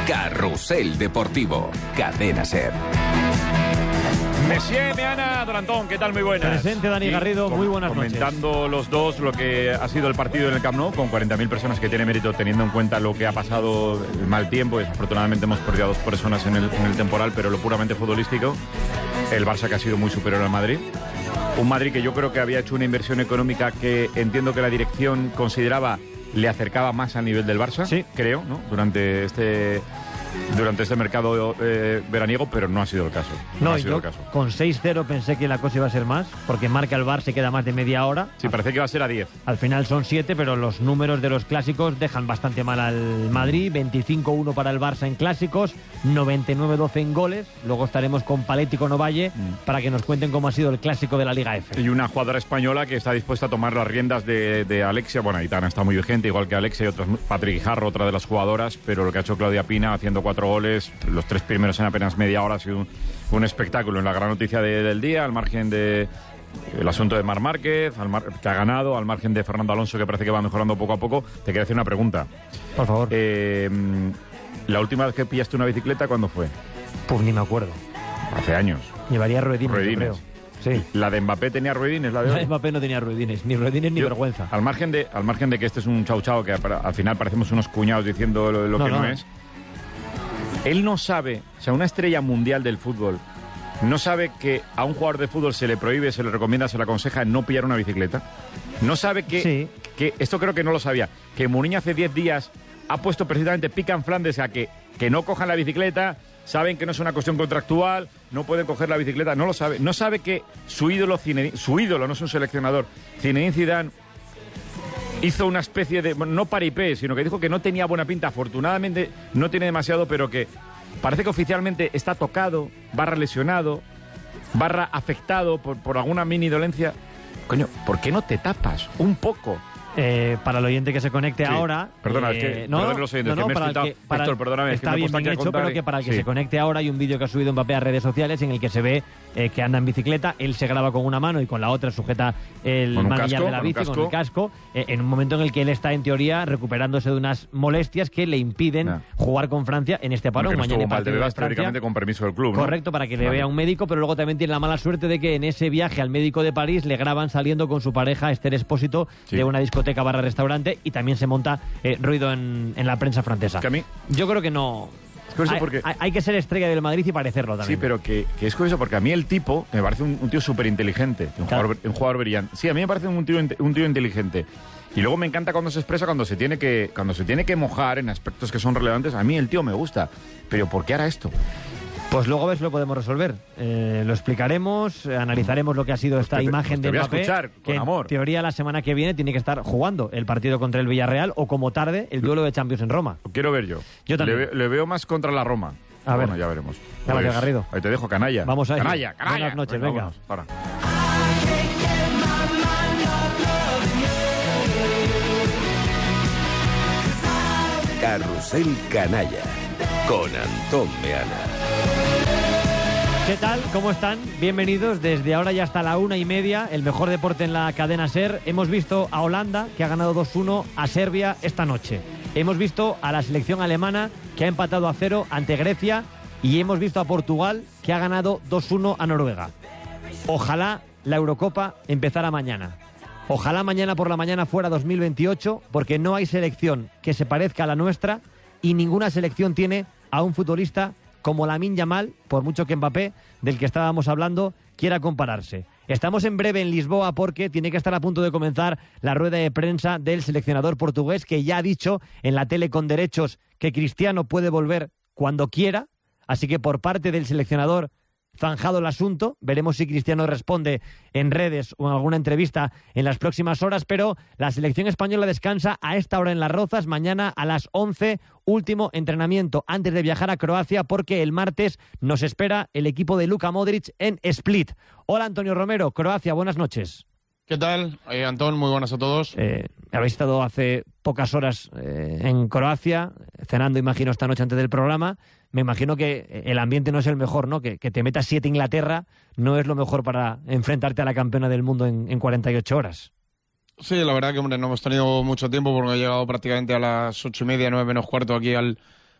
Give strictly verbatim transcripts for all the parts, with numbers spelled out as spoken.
Carrusel Deportivo, Cadena SER. Messier, Meana, Don Antón, ¿qué tal? Muy buenas. Presente Dani Sí, Garrido, com- muy buenas noches. Comentando los dos lo que ha sido el partido en el Camp Nou, con cuarenta mil personas, que tiene mérito teniendo en cuenta lo que ha pasado, el mal tiempo. Desafortunadamente hemos perdido a dos personas en el, en el temporal, pero lo puramente futbolístico, el Barça, que ha sido muy superior al Madrid. Un Madrid que yo creo que había hecho una inversión económica que entiendo que la dirección consideraba le acercaba más al nivel del Barça, sí, creo, ¿no? Durante este... durante este mercado eh, veraniego, pero no ha sido el caso. No, No, ha sido yo el caso. con seis cero pensé que la cosa iba a ser más, porque marca el Barça y queda más de media hora. Sí, parece que va a ser a diez. Al final son siete, pero los números de los clásicos dejan bastante mal al Madrid. veinticinco uno para el Barça en clásicos, noventa y nueve doce en goles. Luego estaremos con Paletti y con Ovalle mm. para que nos cuenten cómo ha sido el clásico de la Liga F. Y una jugadora española que está dispuesta a tomar las riendas de, de Alexia. Bueno, Aitana está muy vigente, igual que Alexia y otras, Patrick Jarro, otra de las jugadoras, pero lo que ha hecho Claudia Pina haciendo cuatro goles, los tres primeros en apenas media hora, ha sido un, un espectáculo. En la gran noticia de, del día, al margen de el asunto de Marc Márquez, al mar, que ha ganado, al margen de Fernando Alonso, que parece que va mejorando poco a poco, te quería hacer una pregunta. Por favor. Eh, la última vez que pillaste una bicicleta, ¿cuándo fue? Pues ni me acuerdo. Hace años. Llevaría ruedines, ruedines. yo creo. Sí. ¿La de Mbappé tenía ruedines? La de, la de Mbappé no tenía ruedines, ni ruedines ni yo, vergüenza. Al margen, de, al margen de que este es un chau chau, que al final parecemos unos cuñados diciendo lo, lo no, que no, no es. Él no sabe, o sea, una estrella mundial del fútbol, no sabe que a un jugador de fútbol se le prohíbe, se le recomienda, se le aconseja no pillar una bicicleta. No sabe que, sí. que esto creo que no lo sabía, que Mourinho hace diez días ha puesto precisamente pica en Flandes a que, que no cojan la bicicleta, saben que no es una cuestión contractual, no pueden coger la bicicleta, no lo sabe. No sabe que su ídolo, Zinedine, su ídolo, no es un seleccionador, Zinedine Zidane, hizo una especie de, no paripé, sino que dijo que no tenía buena pinta. Afortunadamente no tiene demasiado, pero que parece que oficialmente está tocado, barra lesionado, barra afectado por, por alguna mini dolencia. Coño, ¿por qué no te tapas un poco? Eh, para el oyente que se conecte sí. ahora... Perdona, eh, es que... No, perdón los oyentes, no, no, que me he para el que, para Héctor, perdóname, está es que bien, bien hecho, pero que para el que sí. se conecte ahora hay un vídeo que ha subido Mbappé a redes sociales en el que se ve eh, que anda en bicicleta, él se graba con una mano y con la otra sujeta el manillar de la bici, con el casco, eh, en un momento en el que él está, en teoría, recuperándose de unas molestias que le impiden no. jugar con Francia en este parón. No Mañana mal de Francia, teóricamente con permiso del club, ¿no? Correcto, para que le vale. vea un médico, pero luego también tiene la mala suerte de que en ese viaje al médico de París le graban saliendo con su pareja Esther Espósito sí. de una discoteca barra restaurante, y también se monta Eh, ruido en, en la prensa francesa. Que a mí... Yo creo que no... Es hay, porque... hay, hay que ser estrella del Madrid y parecerlo también. Sí, pero que, que es curioso porque a mí el tipo me parece un, un tío súper inteligente, un, claro. jugador, un jugador brillante. Sí, a mí me parece un tío, un tío inteligente. Y luego me encanta cuando se expresa, cuando se tiene que cuando se tiene que mojar en aspectos que son relevantes. A mí el tío me gusta. Pero ¿por qué hará esto? Pues luego a ver si lo podemos resolver. Eh, lo explicaremos, eh, analizaremos lo que ha sido esta pues te, imagen pues de Mbappé, escuchar, con que amor. en teoría la semana que viene tiene que estar jugando el partido contra el Villarreal, o como tarde el duelo de Champions en Roma. Lo quiero ver yo. Yo también. Le, le veo más contra la Roma. A bueno, ver. ya veremos. Gracias, pues, Garrido. Ahí te dejo, canalla. Vamos a ir. Canalla, canalla. Buenas noches, venga. venga. Para. Carrusel Canalla con Antón Meana. ¿Qué tal? ¿Cómo están? Bienvenidos desde ahora ya hasta la una y media, el mejor deporte en la cadena SER. Hemos visto a Holanda, que ha ganado dos uno a Serbia esta noche. Hemos visto a la selección alemana, que ha empatado a cero ante Grecia. Y hemos visto a Portugal, que ha ganado dos uno a Noruega. Ojalá la Eurocopa empezara mañana. Ojalá mañana por la mañana fuera dos mil veintiocho, porque no hay selección que se parezca a la nuestra y ninguna selección tiene a un futbolista como Lamine Yamal, por mucho que Mbappé, del que estábamos hablando, quiera compararse. Estamos en breve en Lisboa porque tiene que estar a punto de comenzar la rueda de prensa del seleccionador portugués, que ya ha dicho en la tele con derechos que Cristiano puede volver cuando quiera. Así que por parte del seleccionador, zanjado el asunto. Veremos si Cristiano responde en redes o en alguna entrevista en las próximas horas, pero la selección española descansa a esta hora en Las Rozas. Mañana a las once, último entrenamiento antes de viajar a Croacia, porque el martes nos espera el equipo de Luka Modric en Split. Hola, Antonio Romero, Croacia, buenas noches. ¿Qué tal? Eh, Antón, muy buenas a todos. Eh, habéis estado hace pocas horas eh, en Croacia, cenando, imagino, esta noche antes del programa. Me imagino que el ambiente no es el mejor, ¿no? Que, que te metas siete Inglaterra no es lo mejor para enfrentarte a la campeona del mundo en, en cuarenta y ocho horas. Sí, la verdad que, hombre, no hemos tenido mucho tiempo porque he llegado prácticamente a las ocho y media, nueve menos cuarto aquí al,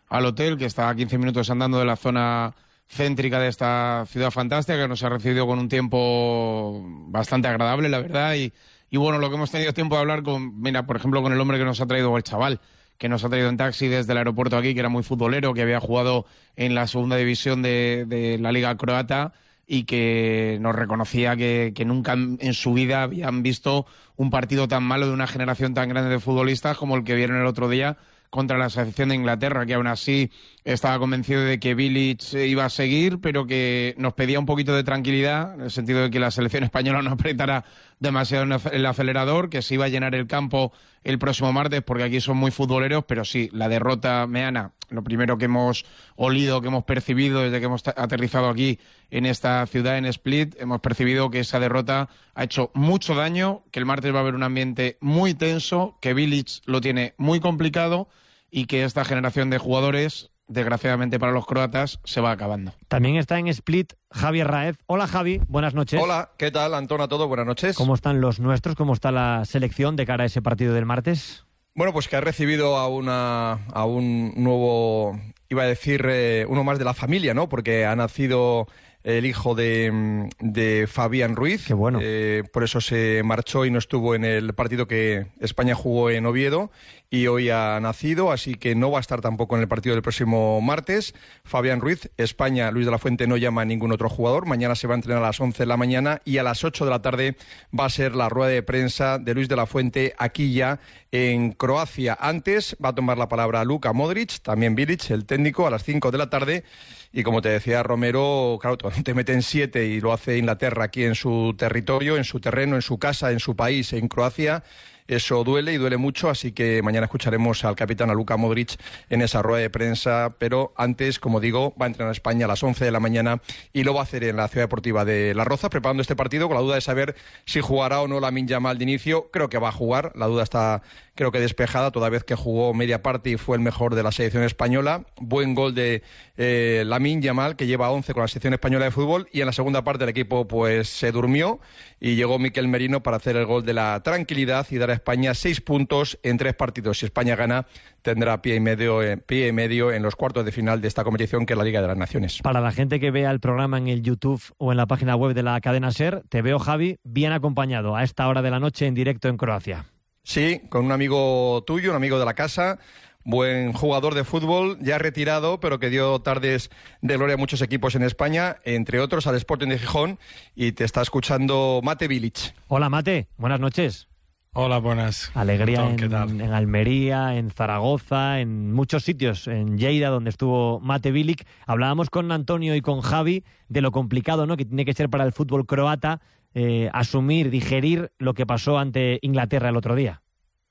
al hotel, que está a quince minutos andando de la zona céntrica de esta ciudad fantástica, que nos ha recibido con un tiempo bastante agradable, la verdad, y, y bueno, lo que hemos tenido tiempo de hablar con, mira, por ejemplo, con el hombre que nos ha traído, el chaval, que nos ha traído en taxi desde el aeropuerto aquí, que era muy futbolero, que había jugado en la segunda división de, de la Liga Croata y que nos reconocía que, que nunca en su vida habían visto un partido tan malo de una generación tan grande de futbolistas como el que vieron el otro día contra la selección de Inglaterra, que aún así estaba convencido de que Bilic iba a seguir, pero que nos pedía un poquito de tranquilidad, en el sentido de que la selección española no apretara demasiado el acelerador, que se iba a llenar el campo el próximo martes, porque aquí son muy futboleros, pero sí, la derrota meana, lo primero que hemos olido, que hemos percibido desde que hemos aterrizado aquí en esta ciudad, en Split, hemos percibido que esa derrota ha hecho mucho daño, que el martes va a haber un ambiente muy tenso, que Bilic lo tiene muy complicado y que esta generación de jugadores, desgraciadamente para los croatas, se va acabando. También está en Split Javier Raez. Hola, Javi, buenas noches. Hola, ¿qué tal, Antón? A todos, buenas noches. ¿Cómo están los nuestros? ¿Cómo está la selección de cara a ese partido del martes? Bueno, pues que ha recibido a, una, a un nuevo, iba a decir, eh, uno más de la familia, ¿no? Porque ha nacido el hijo de, de Fabián Ruiz. Qué bueno. Eh, por eso se marchó y no estuvo en el partido que España jugó en Oviedo. Y hoy ha nacido, así que no va a estar tampoco en el partido del próximo martes. Fabián Ruiz, España, Luis de la Fuente no llama a ningún otro jugador. Mañana se va a entrenar a las once de la mañana y a las ocho de la tarde va a ser la rueda de prensa de Luis de la Fuente aquí ya en Croacia. Antes va a tomar la palabra Luka Modric, también Bilic, el técnico, a las cinco de la tarde. Y como te decía Romero, claro, te meten siete y lo hace Inglaterra aquí en su territorio, en su terreno, en su casa, en su país, en Croacia. Eso duele y duele mucho, así que mañana escucharemos al capitán, a Luka Modric, en esa rueda de prensa, pero antes, como digo, va a entrenar a España a las once de la mañana y lo va a hacer en la Ciudad Deportiva de Las Rozas, preparando este partido con la duda de saber si jugará o no Lamine Yamal de inicio. Creo que va a jugar, la duda está, creo que despejada, toda vez que jugó media parte y fue el mejor de la selección española. Buen gol de eh, Lamine Yamal, que lleva once con la selección española de fútbol, y en la segunda parte el equipo pues se durmió y llegó Mikel Merino para hacer el gol de la tranquilidad y dar a España seis puntos en tres partidos. Si España gana, tendrá pie y medio, eh, pie y medio en los cuartos de final de esta competición, que es la Liga de las Naciones. Para la gente que vea el programa en el YouTube o en la página web de la cadena SER, te veo, Javi, bien acompañado a esta hora de la noche en directo en Croacia. Sí, con un amigo tuyo, un amigo de la casa, buen jugador de fútbol, ya retirado, pero que dio tardes de gloria a muchos equipos en España, entre otros al Sporting de Gijón, y te está escuchando Mate Bilic. Hola, Mate, buenas noches. Hola, buenas. Alegría Antón, ¿qué tal? en, en Almería, en Zaragoza, en muchos sitios, en Lleida, donde estuvo Mate Bilic. Hablábamos con Antonio y con Javi de lo complicado, ¿no?, que tiene que ser para el fútbol croata eh, asumir, digerir lo que pasó ante Inglaterra el otro día.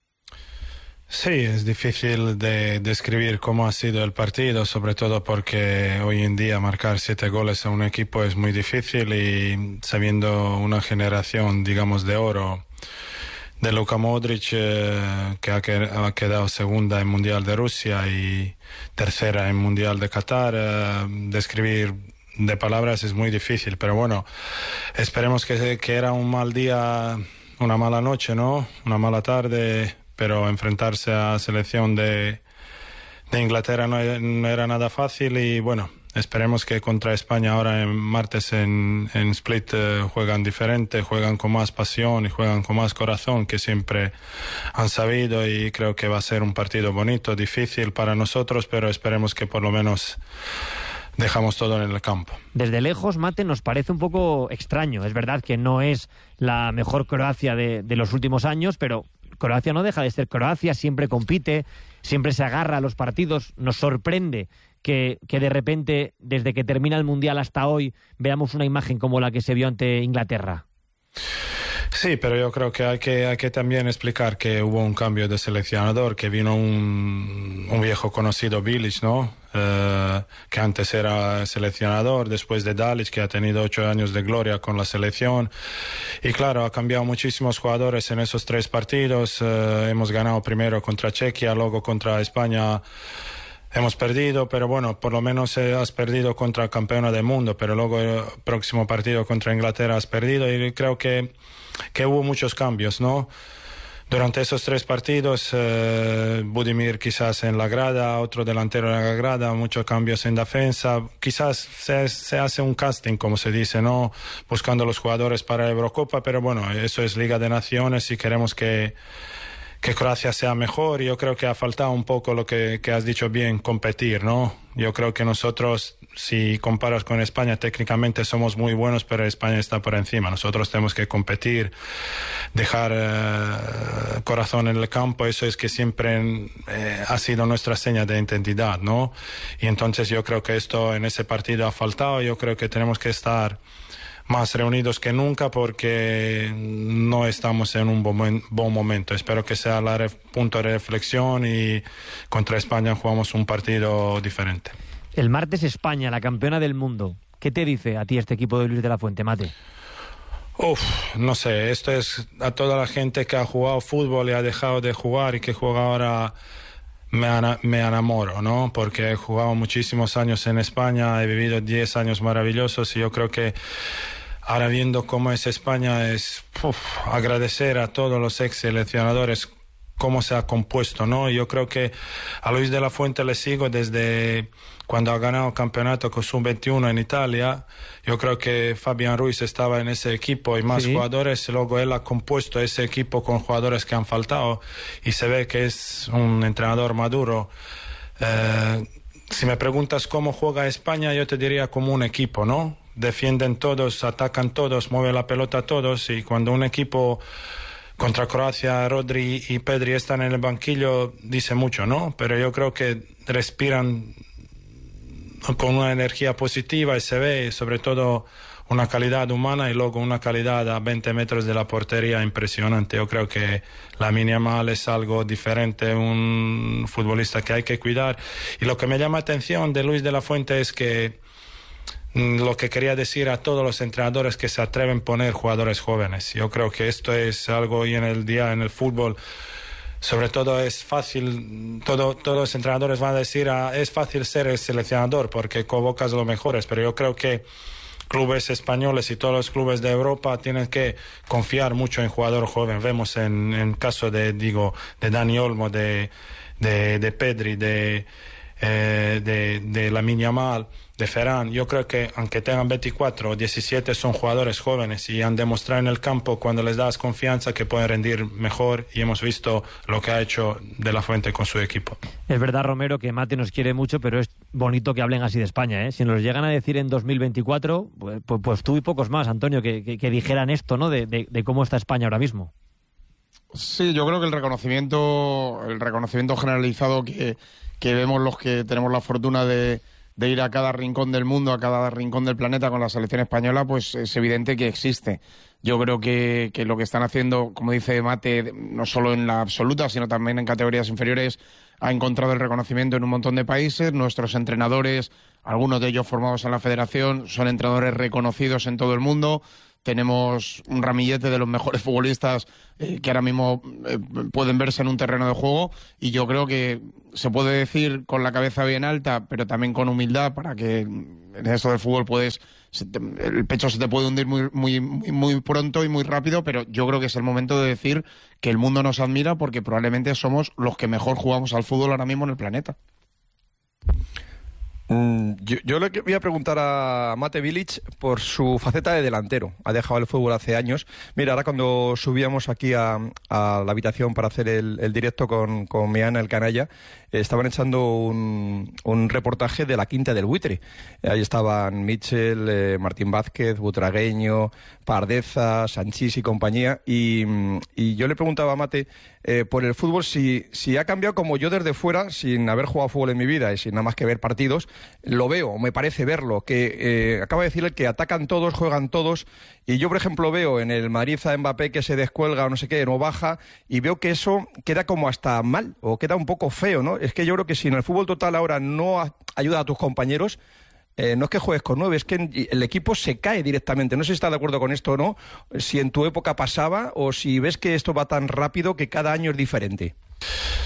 Sí, es difícil de describir cómo ha sido el partido, sobre todo porque hoy en día marcar siete goles a un equipo es muy difícil, y sabiendo una generación, digamos, de oro de Luka Modric, eh, que ha, que ha quedado segunda en Mundial de Rusia y tercera en Mundial de Qatar, eh, describir de palabras es muy difícil, pero bueno, esperemos que, que era un mal día, una mala noche, ¿no? Una mala tarde, pero enfrentarse a la selección de, de Inglaterra no, no era nada fácil, y bueno, esperemos que contra España ahora en martes en, en Split eh, juegan diferente, juegan con más pasión y juegan con más corazón, que siempre han sabido, y creo que va a ser un partido bonito, difícil para nosotros, pero esperemos que por lo menos dejamos todo en el campo. Desde lejos, Mate, nos parece un poco extraño. Es verdad que no es la mejor Croacia de, de los últimos años, pero Croacia no deja de ser Croacia, siempre compite, siempre se agarra a los partidos. Nos sorprende que, que de repente, desde que termina el Mundial hasta hoy, veamos una imagen como la que se vio ante Inglaterra. Sí, pero yo creo que hay que, hay que también explicar que hubo un cambio de seleccionador, que vino un, un viejo conocido, Bilic, ¿no? Eh, que antes era seleccionador, después de Dalic, que ha tenido ocho años de gloria con la selección. Y claro, ha cambiado muchísimos jugadores en esos tres partidos. Eh, hemos ganado primero contra Chequia, luego contra España hemos perdido, pero bueno, por lo menos eh, has perdido contra campeona del mundo, pero luego el próximo partido contra Inglaterra has perdido, y creo que, que hubo muchos cambios, ¿no? durante esos tres partidos, eh, Budimir quizás en la grada, otro delantero en la grada, muchos cambios en defensa. Quizás se, se hace un casting, como se dice, ¿no? Buscando los jugadores para la Eurocopa, pero bueno, eso es Liga de Naciones y queremos que, que Croacia sea mejor. Yo creo que ha faltado un poco lo que, que has dicho bien, competir, ¿no? Yo creo que nosotros, si comparas con España, técnicamente somos muy buenos, pero España está por encima. Nosotros tenemos que competir, dejar eh, corazón en el campo. Eso es que siempre eh, ha sido nuestra seña de identidad, ¿no? Y entonces yo creo que esto en ese partido ha faltado. Yo creo que tenemos que estar más reunidos que nunca porque no estamos en un buen, buen momento. Espero que sea el punto de reflexión y contra España jugamos un partido diferente. El martes España, la campeona del mundo. ¿Qué te dice a ti este equipo de Luis de la Fuente, Mate? Uf, no sé, esto es a toda la gente que ha jugado fútbol y ha dejado de jugar y que juega ahora. Me, me enamoro, ¿no? Porque he jugado muchísimos años en España, he vivido diez años maravillosos y yo creo que ahora viendo cómo es España es uf, agradecer a todos los ex seleccionadores cómo se ha compuesto, ¿no? Yo creo que a Luis de la Fuente le sigo desde cuando ha ganado campeonato con sub veintiuno en Italia. Yo creo que Fabián Ruiz estaba en ese equipo y más sí. jugadores. Luego él ha compuesto ese equipo con jugadores que han faltado y se ve que es un entrenador maduro. Eh, si me preguntas cómo juega España, yo te diría como un equipo, ¿no? Defienden todos, atacan todos, mueven la pelota todos y cuando un equipo contra Croacia, Rodri y Pedri están en el banquillo, dice mucho, ¿no? Pero yo creo que respiran con una energía positiva y se ve sobre todo una calidad humana y luego una calidad a veinte metros de la portería impresionante. Yo creo que Lamine Yamal es algo diferente, un futbolista que hay que cuidar. Y lo que me llama la atención de Luis de la Fuente es que lo que quería decir a todos los entrenadores que se atreven a poner jugadores jóvenes. Yo creo que esto es algo hoy en el día en el fútbol. Sobre todo es fácil, todo, todos los entrenadores van a decir, ah, es fácil ser el seleccionador porque convocas los mejores, pero yo creo que clubes españoles y todos los clubes de Europa tienen que confiar mucho en jugador joven. Vemos en el caso de, digo, de Dani Olmo, de, de, de Pedri, de, eh, de, de Lamine Yamal, de Ferran. Yo creo que aunque tengan veinticuatro o diecisiete son jugadores jóvenes y han demostrado en el campo cuando les das confianza que pueden rendir mejor y hemos visto lo que ha hecho De la Fuente con su equipo. Es verdad, Romero, que Mate nos quiere mucho, pero es bonito que hablen así de España, ¿eh? Si nos llegan a decir en dos mil veinticuatro, pues, pues, pues tú y pocos más, Antonio, que, que, que dijeran esto, ¿no? De, de, de cómo está España ahora mismo. Sí, yo creo que el reconocimiento, el reconocimiento generalizado que, que vemos los que tenemos la fortuna de de ir a cada rincón del mundo, a cada rincón del planeta con la selección española, pues es evidente que existe. Yo creo que, que lo que están haciendo, como dice Mate, no solo en la absoluta, sino también en categorías inferiores, ha encontrado el reconocimiento en un montón de países. Nuestros entrenadores, algunos de ellos formados en la federación, son entrenadores reconocidos en todo el mundo. Tenemos un ramillete de los mejores futbolistas eh, que ahora mismo eh, pueden verse en un terreno de juego y yo creo que se puede decir con la cabeza bien alta, pero también con humildad, para que en eso del fútbol puedes se te, el pecho se te puede hundir muy, muy, muy, muy pronto y muy rápido, pero yo creo que es el momento de decir que el mundo nos admira porque probablemente somos los que mejor jugamos al fútbol ahora mismo en el planeta. Yo, yo le voy a preguntar a Mate Bilic por su faceta de delantero. Ha dejado el fútbol hace años. Mira, ahora cuando subíamos aquí a, a la habitación para hacer el, el directo con, con Meana, el canalla, eh, estaban echando un, un reportaje de la Quinta del Buitre. Ahí estaban Mitchell, eh, Martín Vázquez, Butragueño, Pardeza, Sanchís y compañía. Y, y yo le preguntaba a Mate eh, por el fútbol si, si ha cambiado como yo desde fuera, sin haber jugado fútbol en mi vida y sin nada más que ver partidos. Lo veo, me parece verlo, que eh, acaba de decirle que atacan todos, juegan todos, y yo, por ejemplo, veo en el Madrid a Mbappé que se descuelga o no sé qué, no baja, y veo que eso queda como hasta mal, o queda un poco feo, ¿no? Es que yo creo que si en el fútbol total ahora no a, ayuda a tus compañeros, eh, no es que juegues con nueve, es que el equipo se cae directamente. No sé si estás de acuerdo con esto o no, si en tu época pasaba, o si ves que esto va tan rápido que cada año es diferente.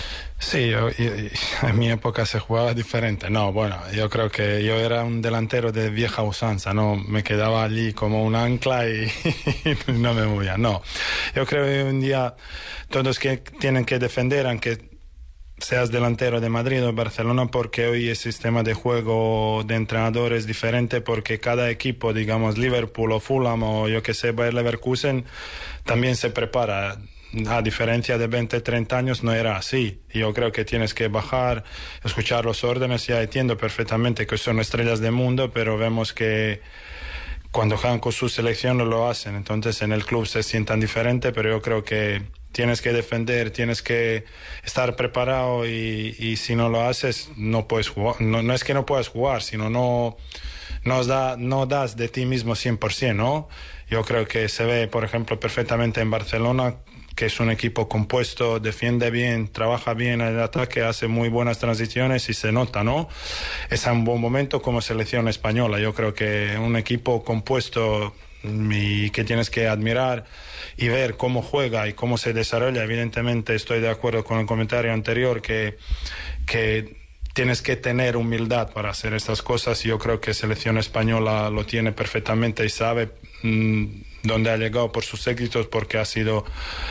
Sí, yo, yo, en mi época se jugaba diferente. No, bueno, yo creo que yo era un delantero de vieja usanza, ¿no? Me quedaba allí como un ancla y, y no me movía. No, yo creo que hoy en día todos que tienen que defender, aunque seas delantero de Madrid o Barcelona, porque hoy el sistema de juego de entrenador es diferente, porque cada equipo, digamos Liverpool o Fulham o yo que sé, Bayer Leverkusen, también se prepara. A diferencia de veinte, treinta años no era así. Yo creo que tienes que bajar, escuchar los órdenes. Ya entiendo perfectamente que son estrellas del mundo, pero vemos que cuando juegan con su selección no lo hacen. Entonces en el club se sientan diferente, pero yo creo que tienes que defender, tienes que estar preparado y, y si no lo haces no puedes jugar. No, no es que no puedas jugar, sino no, no, da, no das de ti mismo cien por ciento, ¿no? Yo creo que se ve, por ejemplo, perfectamente en Barcelona, que es un equipo compuesto, defiende bien, trabaja bien en el ataque, hace muy buenas transiciones y se nota, ¿no? Es un buen momento como selección española. Yo creo que un equipo compuesto y que tienes que admirar y ver cómo juega y cómo se desarrolla. Evidentemente estoy de acuerdo con el comentario anterior que, que tienes que tener humildad para hacer estas cosas. Yo creo que selección española lo tiene perfectamente y sabe mmm, dónde ha llegado por sus éxitos, porque ha sido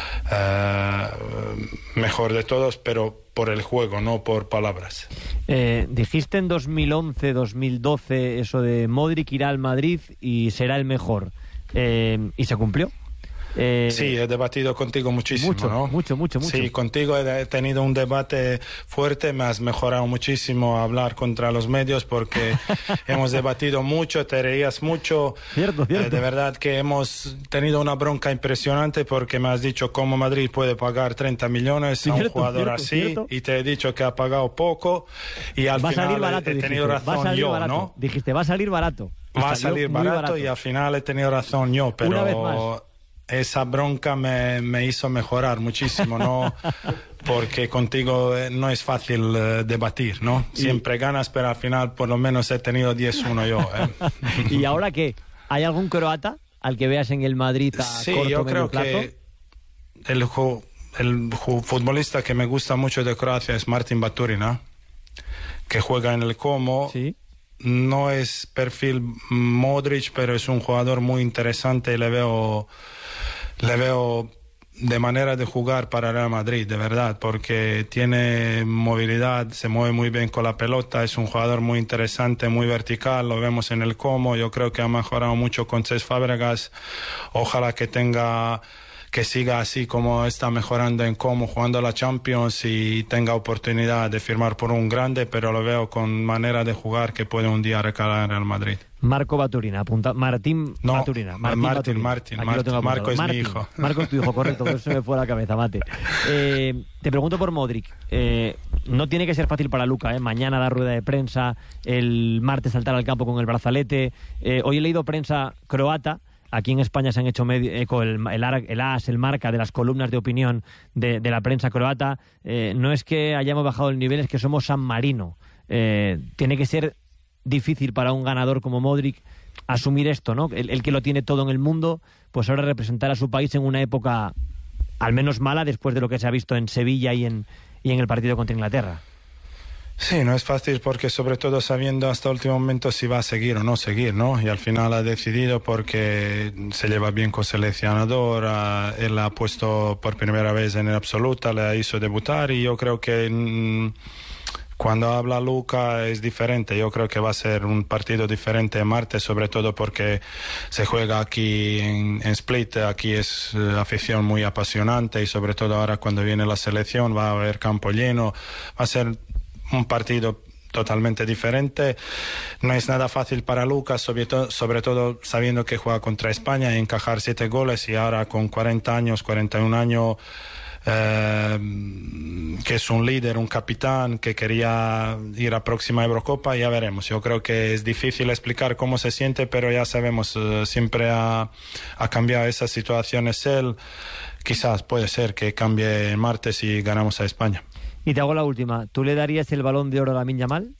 uh, mejor de todos, pero por el juego, no por palabras. Eh, dijiste en dos mil once, dos mil doce eso de Modric irá al Madrid y será el mejor. Eh, ¿Y se cumplió? Eh, sí, he debatido contigo muchísimo, mucho, ¿no? Mucho, mucho, mucho. Sí, contigo he tenido un debate fuerte, me has mejorado muchísimo a hablar contra los medios porque hemos debatido mucho, te reías mucho. Cierto, cierto. Eh, de verdad que hemos tenido una bronca impresionante porque me has dicho cómo Madrid puede pagar treinta millones cierto, a un jugador cierto, así cierto. Y te he dicho que ha pagado poco y al va final a salir barato, he, he tenido dijiste, va a razón salir yo, barato. ¿no? Dijiste, va a salir barato. Y Va a salir barato, barato y al final he tenido razón yo, pero Una vez más. Esa bronca me, me hizo mejorar muchísimo, ¿no? Porque contigo no es fácil uh, debatir, ¿no? Siempre y... ganas, pero al final por lo menos he tenido diez uno yo. ¿eh? ¿Y ahora qué? ¿Hay algún croata al que veas en el Madrid a sí, corto yo medio creo plazo? Que el, el futbolista que me gusta mucho de Croacia es Martin Baturina, que juega en el Como. Sí. No es perfil Modric, pero es un jugador muy interesante y le veo... Le veo de manera de jugar para Real Madrid, de verdad, porque tiene movilidad, se mueve muy bien con la pelota, es un jugador muy interesante, muy vertical, lo vemos en el Como. Yo creo que ha mejorado mucho con Cesc Fábregas. Ojalá que tenga... que siga así como está mejorando en Como, jugando la Champions y tenga oportunidad de firmar por un grande, pero lo veo con manera de jugar que puede un día recalar en Real Madrid. Marco Baturina, apunta, Martín no, Baturina. Martín, Martín, Baturina. Martín, Aquí Martín, lo tengo Marco es Martín, mi hijo. Marco es tu hijo, correcto, por eso me fue a la cabeza, mate. Eh, te pregunto por Modric. Eh, no tiene que ser fácil para Luka, ¿eh? Mañana la rueda de prensa, el martes saltar al campo con el brazalete. Eh, hoy he leído prensa croata. Aquí en España se han hecho medio, eco el, el, el AS, el Marca, de las columnas de opinión de, de la prensa croata. Eh, no es que hayamos bajado el nivel, es que somos San Marino. Eh, tiene que ser difícil para un ganador como Modric asumir esto, ¿no? El, el que lo tiene todo en el mundo, pues ahora representar a su país en una época al menos mala después de lo que se ha visto en Sevilla y en, y en el partido contra Inglaterra. Sí, no es fácil porque sobre todo sabiendo hasta el último momento si va a seguir o no seguir, ¿no? Y al final ha decidido porque se lleva bien con seleccionador, uh, él ha puesto por primera vez en el absoluta, le hizo debutar y yo creo que mmm, cuando habla Luka es diferente. Yo creo que va a ser un partido diferente el martes, sobre todo porque se juega aquí en, en Split, aquí es uh, afición muy apasionante y sobre todo ahora cuando viene la selección va a haber campo lleno, va a ser un partido totalmente diferente. No es nada fácil para Lucas, sobre, to- sobre todo sabiendo que juega contra España y encajar siete goles y ahora con cuarenta años, cuarenta y un años, eh, que es un líder, un capitán que quería ir a próxima Eurocopa. Ya veremos. Yo creo que es difícil explicar cómo se siente, pero ya sabemos, eh, siempre ha, ha cambiado esas situaciones él. Quizás puede ser que cambie el martes y ganamos a España. Y te hago la última. ¿Tú le darías el Balón de Oro a Lamine Yamal?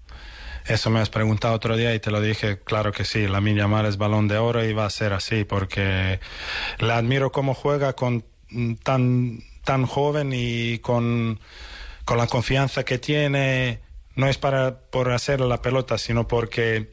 Eso me has preguntado otro día y te lo dije, claro que sí. Lamine Yamal es Balón de Oro y va a ser así porque le admiro cómo juega con tan tan joven y con con la confianza que tiene, no es para por hacer la pelota, sino porque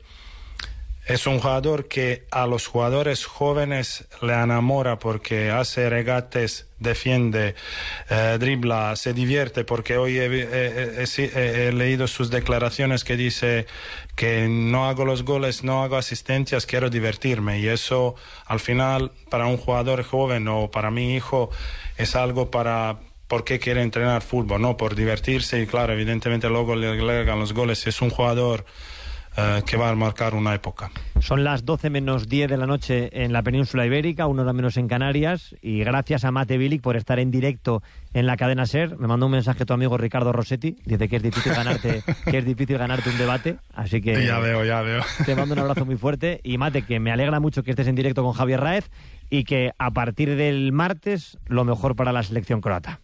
es un jugador que a los jugadores jóvenes le enamora porque hace regates, defiende, eh, dribla, se divierte, porque hoy he, he, he, he leído sus declaraciones que dice que no hago los goles, no hago asistencias, quiero divertirme. Y eso al final para un jugador joven o para mi hijo es algo para... ¿Por qué quiere entrenar fútbol? No, por divertirse y claro, evidentemente luego le agregan los goles. Es un jugador Uh, que va a marcar una época. Son las doce menos diez de la noche en la península ibérica, una hora menos en Canarias, y gracias a Mate Bilic por estar en directo en la cadena SER. Me mandó un mensaje tu amigo Ricardo Rossetti, dice que es difícil ganarte que es difícil ganarte un debate, así que ya veo, ya veo. Te mando un abrazo muy fuerte, y Mate, que me alegra mucho que estés en directo con Javier Raez y que a partir del martes lo mejor para la selección croata.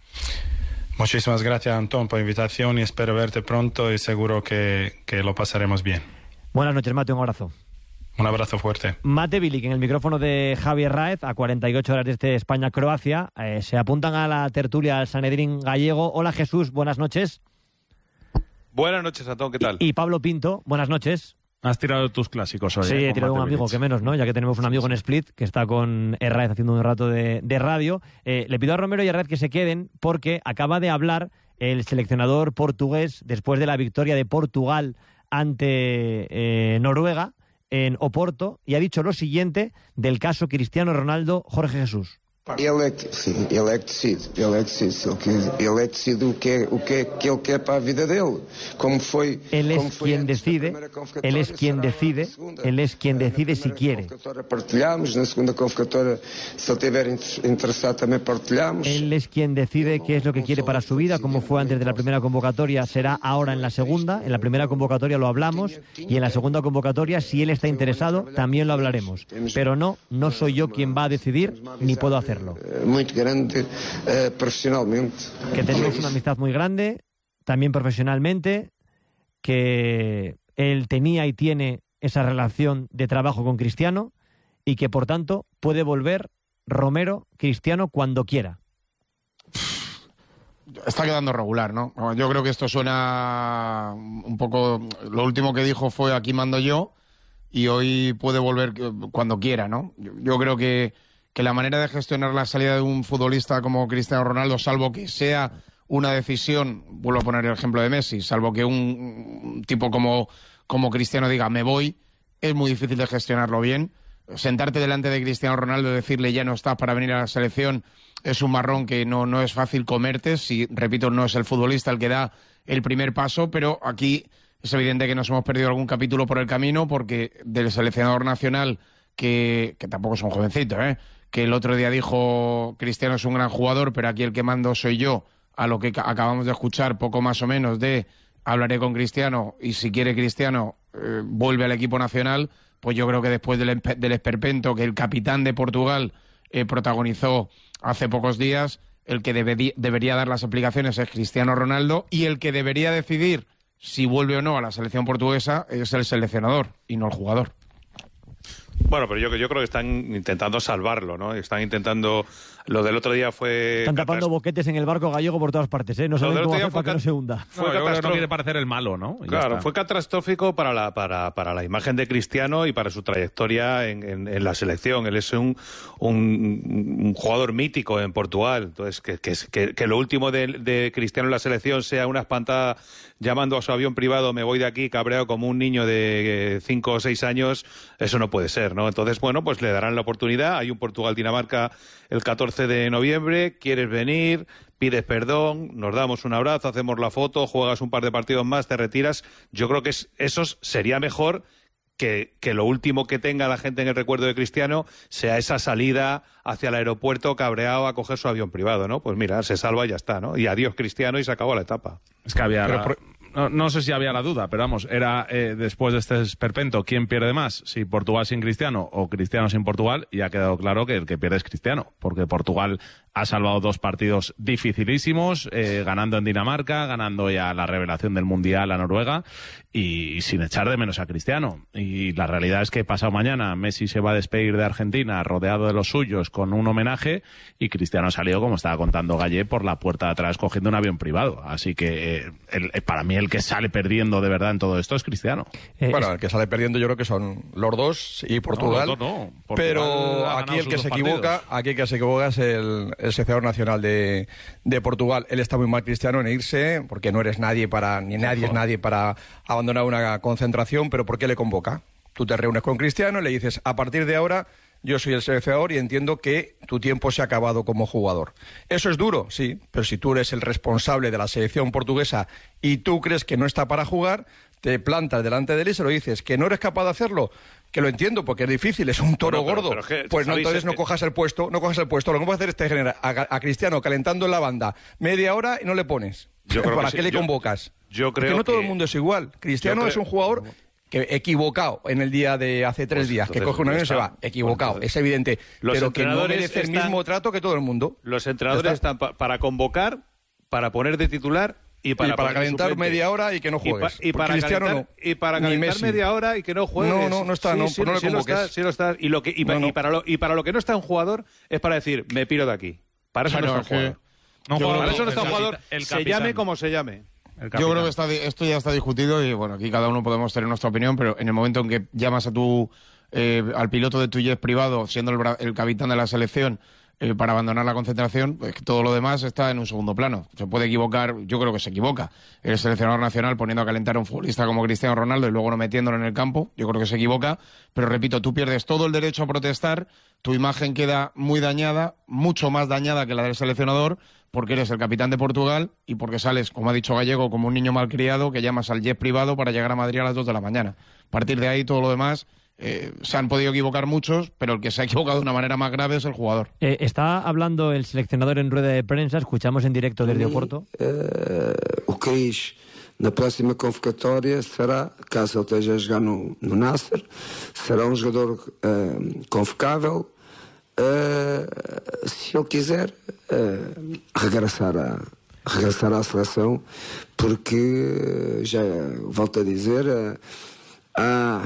Muchísimas gracias, Antón, por la invitación y espero verte pronto y seguro que, que lo pasaremos bien. Buenas noches, Mate, un abrazo. Un abrazo fuerte. Mate Bilic en el micrófono de Javier Raez, a cuarenta y ocho horas de este España-Croacia. Eh, se apuntan a la tertulia al Sanedrín gallego. Hola, Jesús, buenas noches. Buenas noches, Antón, ¿qué tal? Y, y Pablo Pinto, buenas noches. Has tirado tus clásicos hoy. Sí, eh, he tirado un amigo, que menos, ¿no? Ya que tenemos un amigo en Split que está con Herráez haciendo un rato de, de radio. Eh, le pido a Romero y Herráez que se queden porque acaba de hablar el seleccionador portugués después de la victoria de Portugal ante eh, Noruega en Oporto, y ha dicho lo siguiente del caso Cristiano Ronaldo. Jorge Jesús. Ele é que, sim, ele é que decide, ele é que decide, ele é que decide o que é, o que é que ele quer para a vida dele, como foi, él es como foi quien decide, él es quien decide, él es quien decide si quiere. Partilhamos, na segunda convocatória, se ele estiver interesado también partilhamos. Él es quien decide qué es lo que quiere para su vida, como fue antes de la primera convocatoria, será ahora en la segunda. En la primera convocatoria lo hablamos y en la segunda convocatoria, si él está interesado, también lo hablaremos. Pero no, no soy yo quien va a decidir, ni puedo hacerlo. Muy grande, eh, profesionalmente. Que tenemos una amistad muy grande, también profesionalmente, que él tenía y tiene esa relación de trabajo con Cristiano y que por tanto puede volver Romero Cristiano cuando quiera. Está quedando regular, ¿no? Yo creo que esto suena un poco... Lo último que dijo fue aquí mando yo y hoy puede volver cuando quiera, ¿no? Yo, yo creo que que la manera de gestionar la salida de un futbolista como Cristiano Ronaldo, salvo que sea una decisión, vuelvo a poner el ejemplo de Messi, salvo que un, un tipo como, como Cristiano diga me voy, es muy difícil de gestionarlo bien. Sentarte delante de Cristiano Ronaldo y decirle ya no estás para venir a la selección es un marrón que no, no es fácil comerte, si, repito, no es el futbolista el que da el primer paso, pero aquí es evidente que nos hemos perdido algún capítulo por el camino porque del seleccionador nacional, que, que tampoco es un jovencito, ¿eh? que el otro día dijo Cristiano es un gran jugador, pero aquí el que mando soy yo, a lo que acabamos de escuchar, poco más o menos, de hablaré con Cristiano y si quiere Cristiano eh, vuelve al equipo nacional, pues yo creo que después del, del esperpento que el capitán de Portugal eh, protagonizó hace pocos días, el que debería, debería dar las explicaciones es Cristiano Ronaldo y el que debería decidir si vuelve o no a la selección portuguesa es el seleccionador y no el jugador. Bueno, pero yo, yo creo que están intentando salvarlo, ¿no? Están intentando... Lo del otro día fue... Están tapando boquetes en el barco gallego por todas partes, ¿eh? No saben cómo hacer para que no se hunda. Fue no, catastrófico. No quiere parecer el malo, ¿no? Y claro, fue catastrófico para la, para, para la imagen de Cristiano y para su trayectoria en, en, en la selección. Él es un, un, un jugador mítico en Portugal. Entonces, que, que, que, que lo último de, de Cristiano en la selección sea una espantada llamando a su avión privado, me voy de aquí cabreado como un niño de cinco o seis años, eso no puede ser, ¿no? Entonces, bueno, pues le darán la oportunidad. Hay un Portugal-Dinamarca el catorce de noviembre, quieres venir, pides perdón, nos damos un abrazo, hacemos la foto, juegas un par de partidos más, te retiras. Yo creo que es, eso sería mejor que, que lo último que tenga la gente en el recuerdo de Cristiano sea esa salida hacia el aeropuerto cabreado a coger su avión privado, ¿no? Pues mira, se salva y ya está, ¿no? Y adiós Cristiano y se acabó la etapa. Es que había... Pero, No, no sé si había la duda, pero vamos, era eh, después de este esperpento, ¿quién pierde más? Si Portugal sin Cristiano o Cristiano sin Portugal, y ha quedado claro que el que pierde es Cristiano, porque Portugal ha salvado dos partidos dificilísimos, eh, ganando en Dinamarca, ganando ya la revelación del Mundial a Noruega y, y sin echar de menos a Cristiano. Y la realidad es que pasado mañana Messi se va a despedir de Argentina rodeado de los suyos con un homenaje y Cristiano ha salido, como estaba contando Gallé, por la puerta de atrás cogiendo un avión privado. Así que eh, el, para mí el que sale perdiendo de verdad en todo esto es Cristiano. Eh, bueno, el que sale perdiendo yo creo que son los dos y Portugal. No, los dos no. Portugal pero aquí el que se equivoca, partidos. aquí el que se equivoca es el, el seleccionador nacional de, de Portugal. Él está muy mal, Cristiano, en irse, porque no eres nadie para, ni nadie es nadie para abandonar una concentración, pero ¿por qué le convoca? Tú te reúnes con Cristiano y le dices, a partir de ahora yo soy el seleccionador y entiendo que tu tiempo se ha acabado como jugador. Eso es duro, sí, pero si tú eres el responsable de la selección portuguesa y tú crees que no está para jugar, te plantas delante de él y se lo dices, que no eres capaz de hacerlo, que lo entiendo porque es difícil, es un toro bueno, pero, gordo, pero que, pues no, entonces no cojas el puesto, no cojas el puesto, lo que puedes hacer es te generar a, a Cristiano calentando en la banda media hora y no le pones. Yo creo ¿Para que qué sí. le convocas? Yo, yo creo porque no todo que... el mundo es igual. Cristiano es un jugador que equivocado en el día de hace tres pues días, que coge un avión y se va, equivocado, pues es evidente, los pero que no merece el están, mismo trato que todo el mundo. Los entrenadores están pa para convocar, para poner de titular y para, y para calentar media hora y que no juegues. Y, pa y para Cristiano calentar, no. Y para calentar media hora y que no juegues. No, no, no está, sí, no, sí, pues no sí, le convoques. Sí lo está, sí lo está. Y, lo que, y, no, no. y, para lo, y para lo que no está un jugador es para decir, me piro de aquí. Para eso claro, no está un jugador. No, yo para creo, eso no está un jugador, el se llame como se llame. Yo creo que está, esto ya está discutido y bueno, aquí cada uno podemos tener nuestra opinión, pero en el momento en que llamas a tu eh, al piloto de tu jet privado, siendo el, el capitán de la selección, eh, para abandonar la concentración, pues todo lo demás está en un segundo plano. Se puede equivocar, yo creo que se equivoca el seleccionador nacional poniendo a calentar a un futbolista como Cristiano Ronaldo y luego no metiéndolo en el campo, yo creo que se equivoca, pero repito, tú pierdes todo el derecho a protestar, tu imagen queda muy dañada, mucho más dañada que la del seleccionador, porque eres el capitán de Portugal y porque sales, como ha dicho Gallego, como un niño malcriado que llamas al jet privado para llegar a Madrid a las dos de la mañana. A partir de ahí, todo lo demás, eh, se han podido equivocar muchos, pero el que se ha equivocado de una manera más grave es el jugador. Eh, está hablando el seleccionador en rueda de prensa, escuchamos en directo desde Oporto. Uh, o Cris, na próxima convocatória, será, caso ele esteja a jogar no, no Nasser, será um jogador uh, convocável. Uh, se ele quiser uh, regressar, a, regressar à seleção, porque já volto a dizer, uh, ah,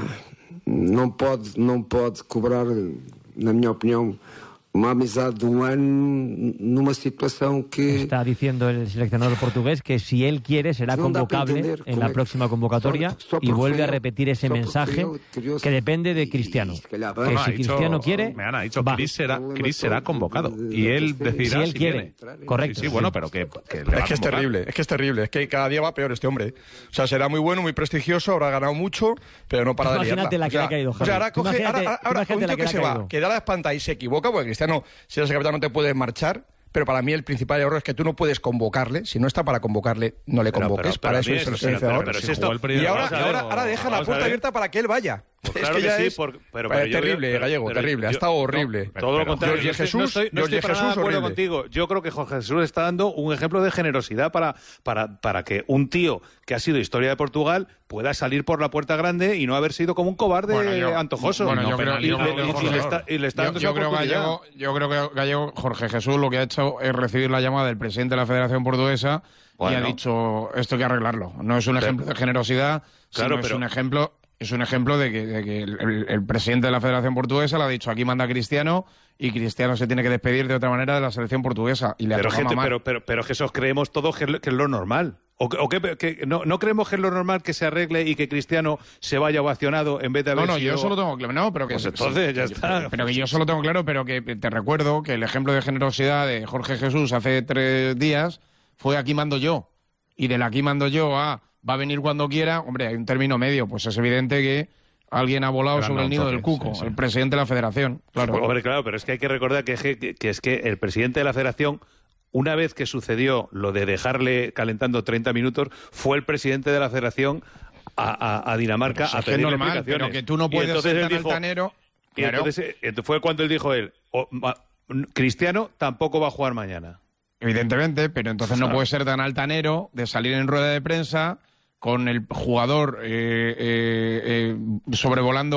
não pode, não pode cobrar, na minha opinião, uma amizade de um ano numa situação que... Está diciendo el seleccionador portugués que si él quiere será convocable en la próxima convocatoria y vuelve a repetir ese mensaje que depende de Cristiano. Que si Cristiano quiere, me han dicho va. Chris será, Chris será convocado y él decidirá si él si quiere. Viene. Correcto. Sí, sí, bueno, pero que, que le va es que es terrible, es que es terrible, es que cada día va peor este hombre. O sea, será muy bueno, muy prestigioso, habrá ganado mucho, pero no para de liarla. Imagínate la que o sea, le ha caído, o sea, ahora coge, ahora, ahora un tío que, que se va, que da la espanta y se equivoca, porque Cristiano, si eres el capitán no te puedes marchar, pero para mí el principal error es que tú no puedes convocarle, si no está para convocarle, no le convoques, pero, pero, pero para eso es el seleccionador. Y ahora, y ahora, ahora deja la puerta abierta para que él vaya. Pues es claro que ya que sí, es por, pero, pero terrible, yo, pero, Gallego, pero, terrible, yo, ha estado horrible. No, pero, todo lo contrario, yo Jesús, no estoy, no estoy para Jesús, nada de acuerdo horrible. contigo. Yo creo que Jorge Jesús está dando un ejemplo de generosidad para, para, para que un tío que ha sido historia de Portugal pueda salir por la puerta grande y no haber sido como un cobarde bueno, yo, antojoso. Bueno, no, yo creo, y, yo le, creo, y, y le está, y le está yo, dando yo esa creo Gallego, yo creo que Gallego, Jorge Jesús, lo que ha hecho es recibir la llamada del presidente de la Federación Portuguesa bueno. y ha dicho, esto hay que arreglarlo. No es un ejemplo pero, de generosidad, claro, sino pero, es un ejemplo... Es un ejemplo de que, de que el, el, el presidente de la Federación Portuguesa le ha dicho aquí manda Cristiano y Cristiano se tiene que despedir de otra manera de la selección portuguesa. Y le pero, ha gente, mamar. pero, pero, pero que eso creemos todos que es, que es lo normal. ¿O, o que, que no, no creemos que es lo normal que se arregle y que Cristiano se vaya ovacionado en vez de haber No, no, sido... yo solo tengo claro. No, pero que, pues entonces ya está. Pero que yo solo tengo claro, pero que te recuerdo que el ejemplo de generosidad de Jorge Jesús hace tres días fue aquí mando yo. Y del aquí mando yo a va a venir cuando quiera, hombre, hay un término medio. Pues es evidente que alguien ha volado pero sobre no, el nido entonces, del cuco, sí, sí. El presidente de la Federación. Claro. Pues, hombre, claro, pero es que hay que recordar que, que, que es que el presidente de la Federación, una vez que sucedió lo de dejarle calentando treinta minutos, fue el presidente de la Federación a, a, a Dinamarca pero a pedir normal, explicaciones. Pero que tú no puedes ser tan dijo, altanero. Y claro. entonces fue cuando él dijo él, oh, Cristiano tampoco va a jugar mañana. Evidentemente, pero entonces no puede ser tan altanero de salir en rueda de prensa con el jugador eh, eh, eh, sobrevolando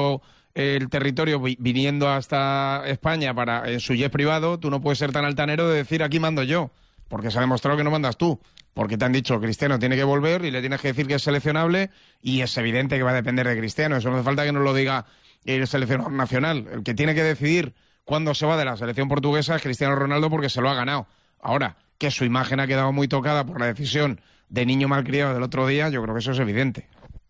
el territorio vi- viniendo hasta España para en su jet privado, tú no puedes ser tan altanero de decir aquí mando yo, porque se ha demostrado que no mandas tú, porque te han dicho Cristiano tiene que volver y le tienes que decir que es seleccionable y es evidente que va a depender de Cristiano. Eso no hace falta que nos lo diga el seleccionador nacional. El que tiene que decidir cuándo se va de la selección portuguesa es Cristiano Ronaldo, porque se lo ha ganado. Ahora, que su imagen ha quedado muy tocada por la decisión de niño malcriado del otro día, yo creo que eso es evidente.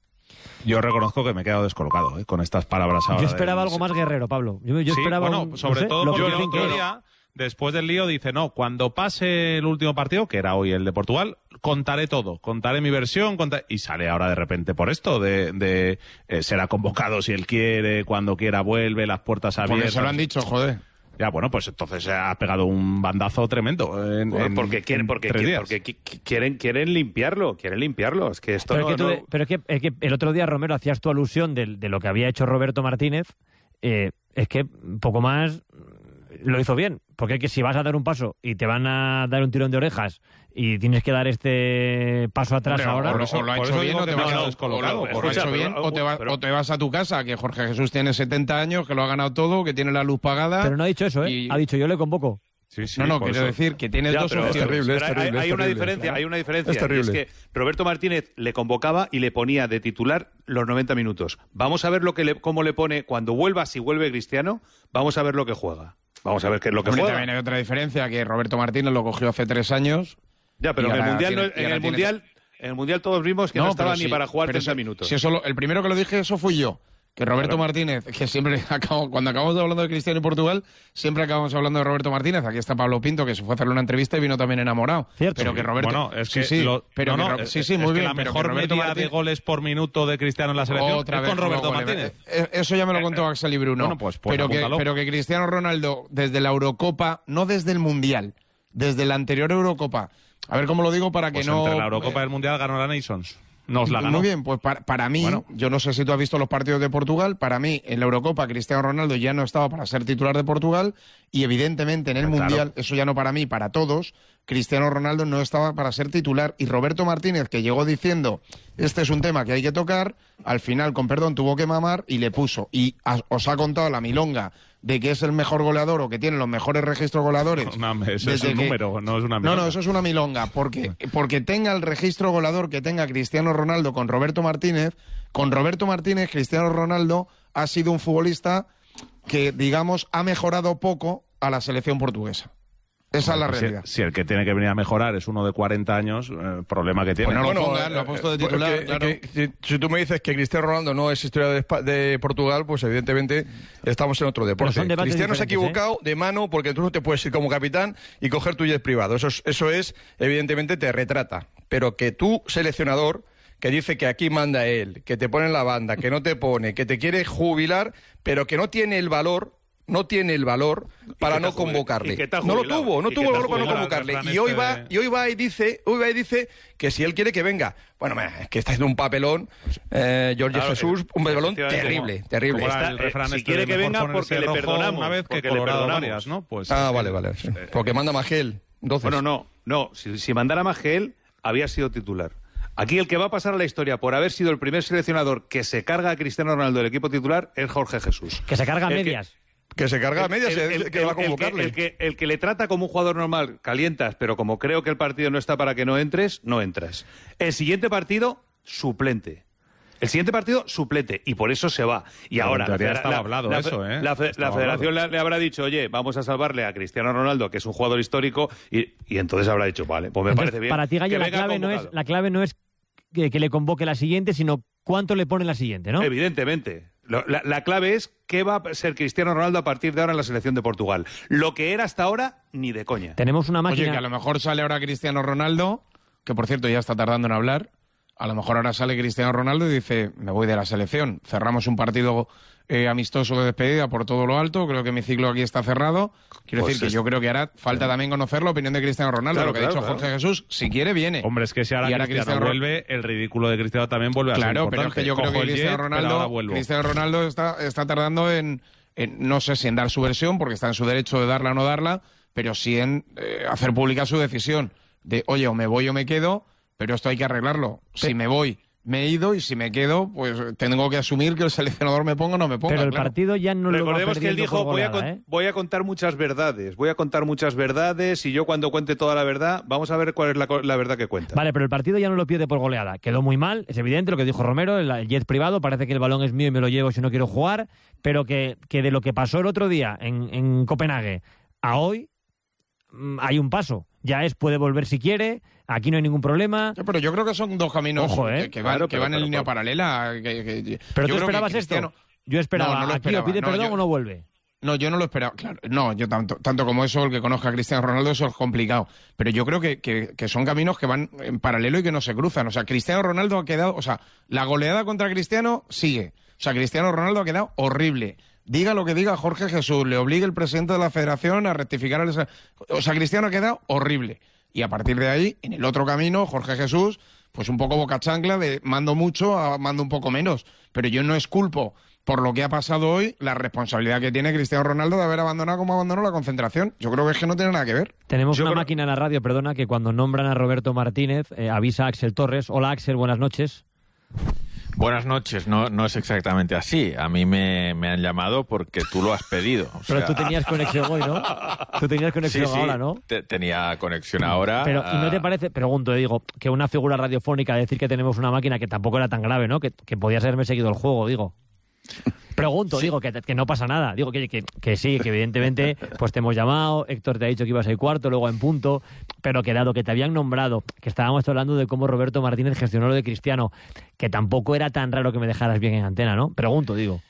Yo reconozco que me he quedado descolocado, ¿eh? Con estas palabras ahora. Yo esperaba del- algo más guerrero, Pablo. Yo, yo Sí, esperaba bueno, un- sobre no sé, todo lo porque que el dicen otro que es. día, después del lío, dice, no, cuando pase el último partido, que era hoy el de Portugal, contaré todo, contaré mi versión, contaré... y sale ahora de repente por esto, de, de eh, será convocado si él quiere, cuando quiera vuelve, las puertas abiertas. Porque se lo han dicho, joder. Ya, bueno, pues entonces se ha pegado un bandazo tremendo. En, Bueno, en- porque quieren, en porque, tres quieren, días. porque qui- quieren, quieren limpiarlo, quieren limpiarlo. Es que esto Pero, no, es que tú- no- pero es que, es que el otro día, Romero, hacías tu alusión de, de lo que había hecho Roberto Martínez. Eh, es que poco más lo hizo bien. Porque es que si vas a dar un paso y te van a dar un tirón de orejas y tienes que dar este paso atrás Hombre, ahora... o, lo- o lo ha por hecho eso bien digo o te, que me vas, he quedado o lo- descolocado, o lo ha escucha, hecho bien pero- o te, vas, pero- o te vas a tu casa, que Jorge Jesús tiene setenta años, que lo ha ganado todo, que tiene la luz pagada. Pero no ha dicho eso, ¿eh? y- Ha dicho, yo le convoco. Sí, sí, no, no, por quiero eso. decir que tienes Ya, dos pero- opciones. terrible, es pero hay- terrible, hay, es una terrible. diferencia, hay una diferencia. Es y terrible. es que Roberto Martínez le convocaba y le ponía de titular los noventa minutos. Vamos a ver lo que le, cómo le pone cuando vuelva, si vuelve Cristiano, vamos a ver lo que juega. Vamos a ver qué es lo que Hombre, juega. también hay otra diferencia, que Roberto Martínez lo cogió hace tres años. Ya, pero y en el ahora mundial, tiene- no- y en ahora el tiene- mundial, en el mundial todos vimos que no, estaba pero ni sí, para jugar pero treinta eso- minutos. Si eso lo- el primero que lo dije, eso fui yo. Que Roberto Claro. Martínez, que siempre acabo, cuando acabamos hablando de Cristiano y Portugal, siempre acabamos hablando de Roberto Martínez. Aquí está Pablo Pinto, que se fue a hacerle una entrevista y vino también enamorado. Cierto. Pero que Roberto, Bueno, es sí, que sí, lo- pero no, que no, Ro- es- sí, sí, es muy que bien. la pero que mejor Roberto media Martínez- de goles por minuto de Cristiano en la selección Otra es vez con Roberto jugó goles. Martínez. Eh, eh, Eso ya me lo contó Axel y Bruno. Bueno, pues- pues pero, que, apúntalo. pero que Cristiano Ronaldo, desde la Eurocopa, no desde el Mundial, desde la anterior Eurocopa, a ver cómo lo digo para que Pues no... entre la Eurocopa y el Mundial ganó la Nations. Nos la ganó. Muy bien, pues para, para mí, Bueno. yo no sé si tú has visto los partidos de Portugal, para mí en la Eurocopa Cristiano Ronaldo ya no estaba para ser titular de Portugal y evidentemente en el Ah, claro. Mundial, eso ya no para mí, para todos, Cristiano Ronaldo no estaba para ser titular y Roberto Martínez, que llegó diciendo este es un tema que hay que tocar, al final, con perdón, tuvo que mamar y le puso. Y a- os ha contado la milonga de que es el mejor goleador o que tiene los mejores registros goleadores. Una- eso es desde un que- número, no es una No, milonga. no, eso es una milonga, porque, porque tenga el registro goleador que tenga Cristiano Ronaldo con Roberto Martínez, con Roberto Martínez, Cristiano Ronaldo ha sido un futbolista que, digamos, ha mejorado poco a la selección portuguesa. Esa es la Pues si- realidad. Si, el que tiene que venir a mejorar es uno de cuarenta años, eh, problema que tiene. Pues no lo Bueno, pongas, lo ha eh, puesto de eh, titular, que- claro. que- si, si tú me dices que Cristiano Ronaldo no es historia de, Espa- de Portugal, pues evidentemente estamos en otro deporte. son debates Cristiano se ha diferentes, equivocado de mano porque tú no te puedes ir como capitán y coger tu jet privado. Eso es, eso es, evidentemente, te retrata. Pero que tú, seleccionador, que dice que aquí manda él, que te pone en la banda, que no te pone, que te quiere jubilar, pero que no tiene el valor... No tiene el valor para que no te jubila- convocarle. y que te ha No lo jubilado, tuvo, no y tuvo que el te ha valor para no jubilado. convocarle. El Y hoy refrán va, este- y hoy va y dice, hoy va y dice que si él quiere que venga. Bueno, mira, es que está haciendo un papelón, eh, Jorge Claro, Jesús, un papelón efectivamente, terrible, como- terrible. Como era Está- el refrán eh, si este quiere de que mejor venga ponerse porque le rojo perdonamos, una vez que porque le colorado perdonamos. varias, ¿no? Pues Ah, es vale, que- vale. sí. Porque manda Magel. Entonces, Bueno, no, no. Si, si mandara más que él, había sido titular. Aquí el que va a pasar a la historia por haber sido el primer seleccionador que se carga a Cristiano Ronaldo del equipo titular es Jorge Jesús. Que se carga a El que- medias. que se carga a medias, El- es el- el que va a el- el convocarle. El que, el que le trata como un jugador normal, calientas, pero como creo que el partido no está para que no entres, no entras. El siguiente partido, suplente. El siguiente partido, suplente. Y por eso se va. Y Pero ahora... en teoría la- estaba la- hablado la- eso, ¿eh? La, fe- Estaba la federación hablado. le, le habrá dicho, oye, vamos a salvarle a Cristiano Ronaldo, que es un jugador histórico, y, y entonces habrá dicho, vale, pues me Entonces, parece bien. para ti, Gallo, que la venga clave, no es, convocado. la clave no es que, que le convoque la siguiente, sino cuánto le pone la siguiente, ¿no? Evidentemente. Lo- La, la clave es qué va a ser Cristiano Ronaldo a partir de ahora en la selección de Portugal. Lo que era hasta ahora, ni de coña. Tenemos una máquina... Oye, que a lo mejor sale ahora Cristiano Ronaldo, que por cierto ya está tardando en hablar. A lo mejor ahora sale Cristiano Ronaldo y dice, me voy de la selección. Cerramos un partido eh, amistoso de despedida por todo lo alto. Creo que mi ciclo aquí está cerrado. Quiero Pues decir que es- yo creo que ahora falta también conocer la opinión de Cristiano Ronaldo. Claro, lo que claro, ha dicho claro. Jorge Jesús, si quiere, viene. Hombre, es que si ahora, Y ahora Cristiano, Cristiano Ron- vuelve, el ridículo de Cristiano también vuelve a ser Claro, pero es importante. que yo creo Cojo que el Cristiano jet, pero ahora Ronaldo, vuelvo. Cristiano Ronaldo está, está tardando en, en, no sé si en dar su versión, porque está en su derecho de darla o no darla, pero sí en eh, hacer pública su decisión de, oye, o me voy o me quedo, pero esto hay que arreglarlo. Si me voy, me he ido y si me quedo, pues tengo que asumir que el seleccionador me ponga o no me ponga. Pero el claro. partido ya no lo va Recordemos que él perdiendo dijo, por voy a, goleada, con- ¿eh? voy a contar muchas verdades, voy a contar muchas verdades y yo cuando cuente toda la verdad, vamos a ver cuál es la, co- la verdad que cuenta. Vale, pero el partido ya no lo pierde por goleada. Quedó muy mal, es evidente lo que dijo Romero, el, el jet privado, parece que el balón es mío y me lo llevo si no quiero jugar, pero que, que de lo que pasó el otro día en, en Copenhague a hoy mm, hay un paso. Ya es, puede volver si quiere, aquí no hay ningún problema. Sí, pero yo creo que son dos caminos Ojo, ¿eh? que, que van, Claro, que pero- van en pero- línea pero- paralela. que- que- Pero yo tú creo que esperabas Cristiano- esto. Yo esperaba, No, no lo aquí o esperaba. pide No, perdón yo- o no vuelve. No, yo no lo esperaba, claro. No, yo tanto, tanto como eso, el que conozca a Cristiano Ronaldo, eso es complicado. Pero yo creo que, que, que son caminos que van en paralelo y que no se cruzan. O sea, Cristiano Ronaldo ha quedado, o sea, la goleada contra Cristiano sigue. O sea, Cristiano Ronaldo ha quedado horrible. Diga lo que diga Jorge Jesús, le obligue el presidente de la federación a rectificar el... O sea, Cristiano ha quedado horrible. Y a partir de ahí, en el otro camino, Jorge Jesús, pues un poco boca chancla de mando mucho a mando un poco menos. Pero yo no esculpo por lo que ha pasado hoy la responsabilidad que tiene Cristiano Ronaldo de haber abandonado como abandonó la concentración. Yo creo que es que no tiene nada que ver. Tenemos Yo una creo- máquina en la radio, perdona, que cuando nombran a Roberto Martínez eh, avisa a Axel Torres. Hola Axel, buenas noches. Buenas noches, no, no es exactamente así. A mí me, me han llamado porque tú lo has pedido. O Pero sea, tú tenías conexión hoy, ¿no? Tú tenías conexión sí, sí, ahora, ¿no? te- tenía conexión ahora. Pero, ¿y no te ah, parece, pregunto, digo, que una figura radiofónica decir que tenemos una máquina que tampoco era tan grave, ¿no? Que, que podías haberme seguido el juego, digo. Pregunto, digo, que, que no pasa nada. Digo que, que, que sí, que evidentemente pues te hemos llamado, Héctor te ha dicho que ibas a ir cuarto, luego en punto, pero que dado que te habían nombrado, que estábamos hablando de cómo Roberto Martínez gestionó lo de Cristiano, que tampoco era tan raro que me dejaras bien en antena, ¿no? Pregunto, digo.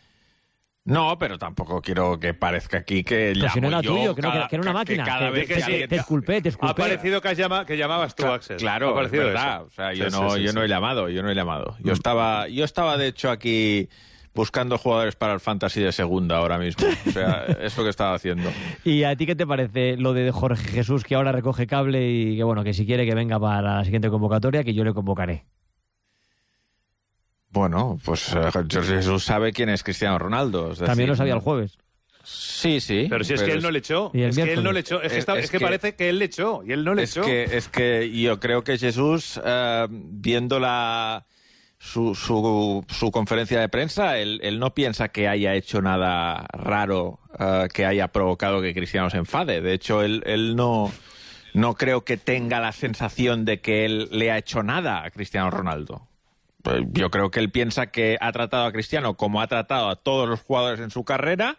No, pero tampoco quiero que parezca aquí que Pero si no llamo era yo tuyo, que, no, cada- que era una máquina. cada Que- vez que- que que- alguien- te disculpé, te Ha disculpé. parecido que, has llama- que llamabas tú, Axel. Ha Claro, es parecido verdad. eso. O sea, Sí, yo, sí, no, sí, yo sí. no he llamado, yo no he llamado. Yo estaba, yo estaba de hecho aquí buscando jugadores para el Fantasy de segunda ahora mismo. O sea, eso que estaba haciendo. ¿Y a ti qué te parece lo de Jorge Jesús, que ahora recoge cable y que, bueno, que si quiere que venga para la siguiente convocatoria, que yo le convocaré? Bueno, pues eh, Jorge Jesús sabe quién es Cristiano Ronaldo. es También decir, lo sabía el jueves. Sí, sí. Pero si es que él no le echó. Y el Es que él miércoles. no le echó. Es que, Es- está- es es que que- parece que él le echó y él no le es echó. que es que yo creo que Jesús, eh, viendo la su, su, su conferencia de prensa, él, él no piensa que haya hecho nada raro eh, que haya provocado que Cristiano se enfade. De hecho, él, él no, no creo que tenga la sensación de que él le ha hecho nada a Cristiano Ronaldo. Pues yo creo que él piensa que ha tratado a Cristiano como ha tratado a todos los jugadores en su carrera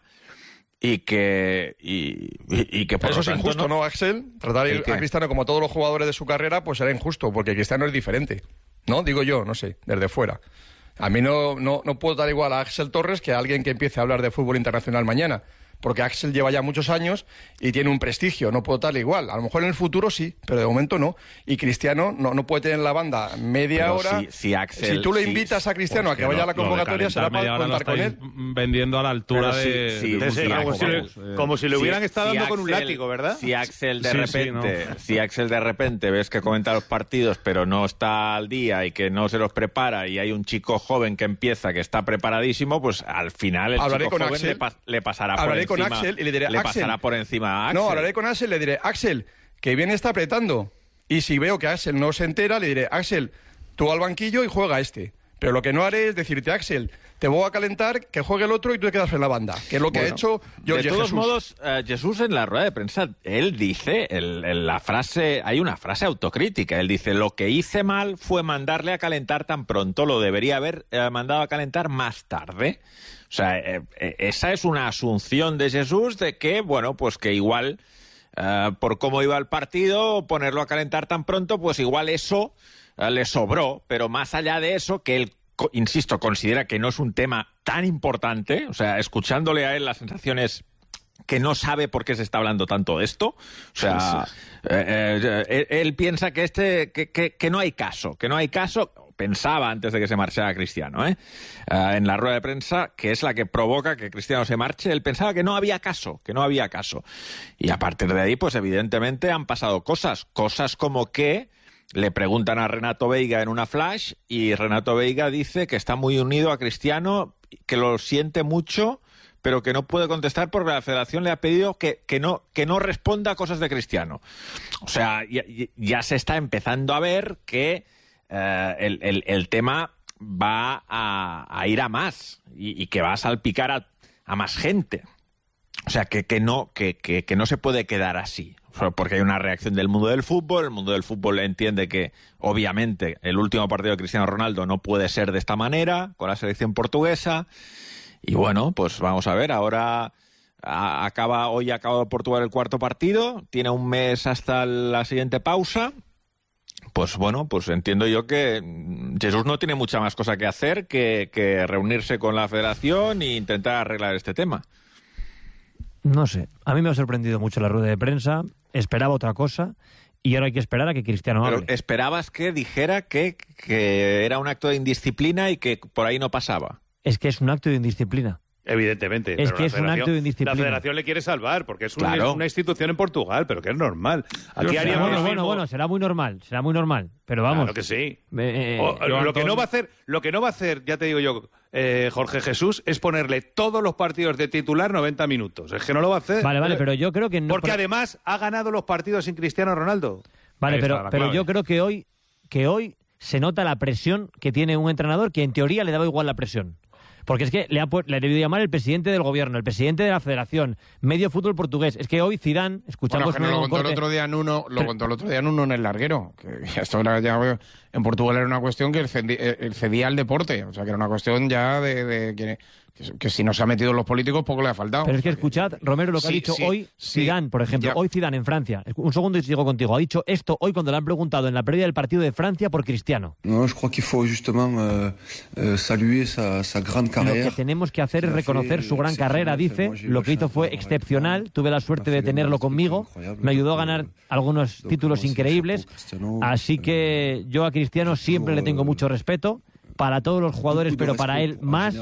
y que y, y- y que por Eso lo es tanto injusto, ¿no, Axel? Tratar ¿El qué? a Cristiano como a todos los jugadores de su carrera, pues será injusto, porque Cristiano es diferente. ¿No? Digo yo, no sé, desde fuera. A mí no, no, no puedo dar igual a Axel Torres que a alguien que empiece a hablar de fútbol internacional mañana. Porque Axel lleva ya muchos años y tiene un prestigio, no puedo darle igual. A lo mejor en el futuro sí, pero de momento no. Y Cristiano no, no puede tener en la banda media Pero hora. si- si Axel- si tú le si- invitas a Cristiano a que Hostia, vaya a la lo- lo de convocatoria, será calentar media para hora lo contar con él. estáis vendiendo a la altura Pero sí, de, sí, de Sí, un como, si le, trabajo, vamos. como si le Si- hubieran estado si dando con un Axel- látigo, ¿verdad? Si Axel de Sí, sí, repente, ¿no? si Axel de repente ves que comenta los partidos pero no está al día y que no se los prepara y hay un chico joven que empieza que está preparadísimo, pues al final el Hablaré chico con joven Axel. le, pas- le pasará Hablaré por con encima. Axel y le diré, le Axel, pasará por encima a Axel. No, hablaré con Axel y le diré, Axel, que bien está apretando. Y si veo que Axel no se entera, le diré, Axel, tú al banquillo y juega este. Pero lo que no haré es decirte, Axel, te voy a calentar, que juegue el otro y tú te quedas en la banda. Que es lo que Bueno, ha hecho Jorge de todos Jesús. modos, eh, Jesús en la rueda de prensa, él dice, el- el- la frase, hay una frase autocrítica, él dice, lo que hice mal fue mandarle a calentar tan pronto, lo debería haber eh, mandado a calentar más tarde. O sea, eh, eh, esa es una asunción de Jesús de que, bueno, pues que igual, eh, por cómo iba el partido, ponerlo a calentar tan pronto, pues igual eso eh, le sobró, pero más allá de eso, que él, co- insisto, considera que no es un tema tan importante, o sea, escuchándole a él la sensación es que no sabe por qué se está hablando tanto de esto. O sea, eh, eh, él, él piensa que este que, que, que no hay caso, que no hay caso. Pensaba antes de que se marchara Cristiano, ¿eh? Eh, en la rueda de prensa, que es la que provoca que Cristiano se marche, él pensaba que no había caso, que no había caso. Y a partir de ahí, pues evidentemente han pasado cosas, cosas como que le preguntan a Renato Veiga en una flash y Renato Veiga dice que está muy unido a Cristiano, que lo siente mucho, pero que no puede contestar porque la federación le ha pedido que, que, no, que no responda a cosas de Cristiano. O sea, ya, ya se está empezando a ver que eh, el, el, el tema va a, a ir a más y, y que va a salpicar a, a más gente. O sea, que, que, no, que, que, que no se puede quedar así. Porque hay una reacción del mundo del fútbol. El mundo del fútbol entiende que, obviamente, el último partido de Cristiano Ronaldo no puede ser de esta manera, con la selección portuguesa. Y bueno, pues vamos a ver. Ahora a, acaba hoy acaba Portugal el cuarto partido. Tiene un mes hasta la siguiente pausa. Pues bueno, pues entiendo yo que Jesús no tiene mucha más cosa que hacer que, que reunirse con la federación e intentar arreglar este tema. No sé, a mí me ha sorprendido mucho la rueda de prensa, esperaba otra cosa y ahora hay que esperar a que Cristiano hable. Pero esperabas que dijera que, que era un acto de indisciplina y que por ahí no pasaba. Es que es un acto de indisciplina. Evidentemente. Es que es un acto de indisciplina. La federación le quiere salvar porque es una, Claro. una institución en Portugal, pero que es normal. Aquí Será- haríamos bueno, lo bueno, mismo. bueno, será muy normal, será muy normal, pero vamos. Claro que sí. Eh, O- yo, lo que Antón- no va a hacer, lo que no va a hacer, ya te digo yo, eh, Jorge Jesús, es ponerle todos los partidos de titular noventa minutos. Es que no lo va a hacer. Vale, vale, pero yo creo que no. Porque pero- además ha ganado los partidos sin Cristiano Ronaldo. Vale, Ahí está pero, la pero clave. yo creo que hoy, que hoy se nota la presión que tiene un entrenador que en teoría le daba igual la presión. Porque es que le ha, pu- le ha debido llamar el presidente del gobierno, el presidente de la federación, medio fútbol portugués. Es que hoy Zidane, escuchamos Bueno, que nos lo un contó el corte- otro día en uno, lo Pero- contó el otro día en uno en el larguero. Que esto era ya, en Portugal era una cuestión que excedi- eh, excedía al deporte. O sea, que era una cuestión ya de, de que, que, que si no se ha metido los políticos, poco le ha faltado. Pero es que escuchad, Romero, lo que Sí, ha dicho sí, hoy sí, Zidane, por ejemplo. ya. Hoy Zidane en Francia. Un segundo y sigo contigo. Ha dicho esto hoy cuando le han preguntado en la previa del partido de Francia por Cristiano. No, je crois qu'il faut justement euh, euh, saluer sa, sa grande Lo carrière. que tenemos que hacer es reconocer su gran carrera, dice. Lo que hizo fue excepcional. Tuve la suerte de tenerlo conmigo. Me ayudó a ganar algunos títulos increíbles. Así que yo a Cristiano siempre le tengo mucho respeto. Para todos los jugadores, pero para él más.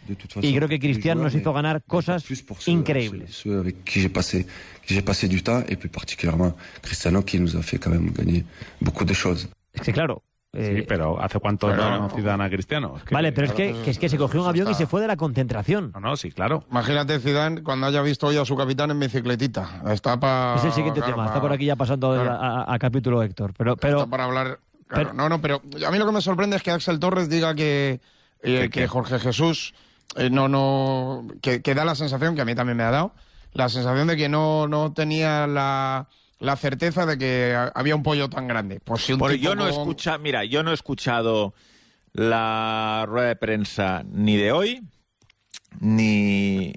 Y creo que Cristiano nos hizo ganar cosas increíbles. Ceux avec qui j'ai passé, qui j'ai passé du temps, et plus particulièrement Cristiano, qui nous a fait quand même gagner beaucoup de choses. Es que claro. eh, Sí, pero ¿hace cuánto pero no no. Zidane a Cristiano? Es que- Vale, pero es que, que es que se cogió un avión y se fue de la concentración. No, no, sí, claro. Imagínate Zidane cuando haya visto hoy a su capitán en bicicletita. Está para... Es el siguiente tema. Está por aquí ya pasando Claro. a, a- a capítulo Héctor. Pero, pero Está para hablar... Claro, pero- no, no, pero a mí lo que me sorprende es que Axel Torres diga que, eh, ¿Qué, que qué? Jorge Jesús eh, no, no, que, que da la sensación, que a mí también me ha dado, la sensación de que no, no tenía la, la certeza de que a- había un pollo tan grande. Pues si un Porque tipo yo no he con- escucha, mira, yo no he escuchado la rueda de prensa ni de hoy, ni...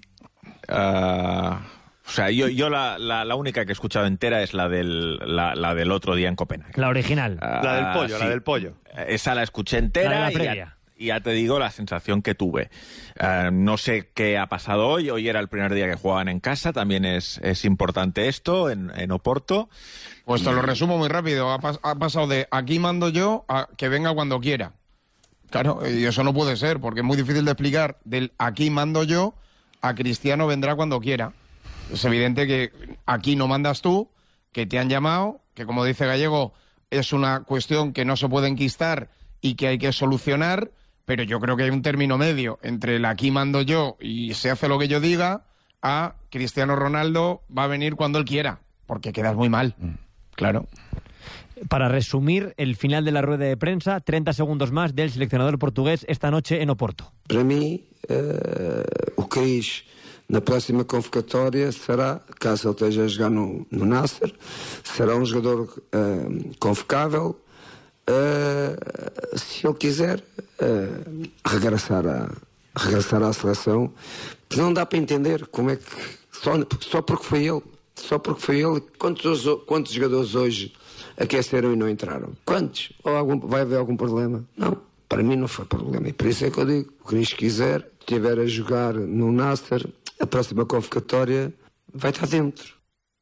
ah, o sea, yo, yo la, la, la única que he escuchado entera es la del, la, la del otro día en Copenhague. la original. Ah, La del pollo, sí. la del pollo. Esa la escuché entera La de la y, previa. ya, y ya te digo la sensación que tuve. Eh, no sé qué ha pasado hoy. Hoy era el primer día que jugaban en casa. También es, es importante esto en, en Oporto. Pues te lo resumo muy rápido. Ha, pas- ha pasado de aquí mando yo a que venga cuando quiera. Claro, y eso no puede ser, porque es muy difícil de explicar del aquí mando yo a Cristiano vendrá cuando quiera. Es evidente que aquí no mandas tú, que te han llamado, que como dice Gallego, es una cuestión que no se puede enquistar y que hay que solucionar, pero yo creo que hay un término medio entre el aquí mando yo y se hace lo que yo diga, a Cristiano Ronaldo va a venir cuando él quiera, porque quedas muy mal, claro. Para resumir el final de la rueda de prensa, treinta segundos más del seleccionador portugués esta noche en Oporto. Para mim, eh, o Cris, na próxima convocatória, será, caso ele esteja a jogar no, no Nasser, será um jogador eh, convocável. Eh, se ele quiser eh, regressar, a, regressar à seleção, não dá para entender como é que, só, só porque foi ele, só porque foi ele, quantos, quantos jogadores hoje aqueceram e não entraram? Quantos? Ou algum, vai haver algum problema? Não. Para mim não foi problema. E por isso é que eu digo, o Cris quiser, estiver a jogar no Nasser, a próxima convocatória vai estar dentro.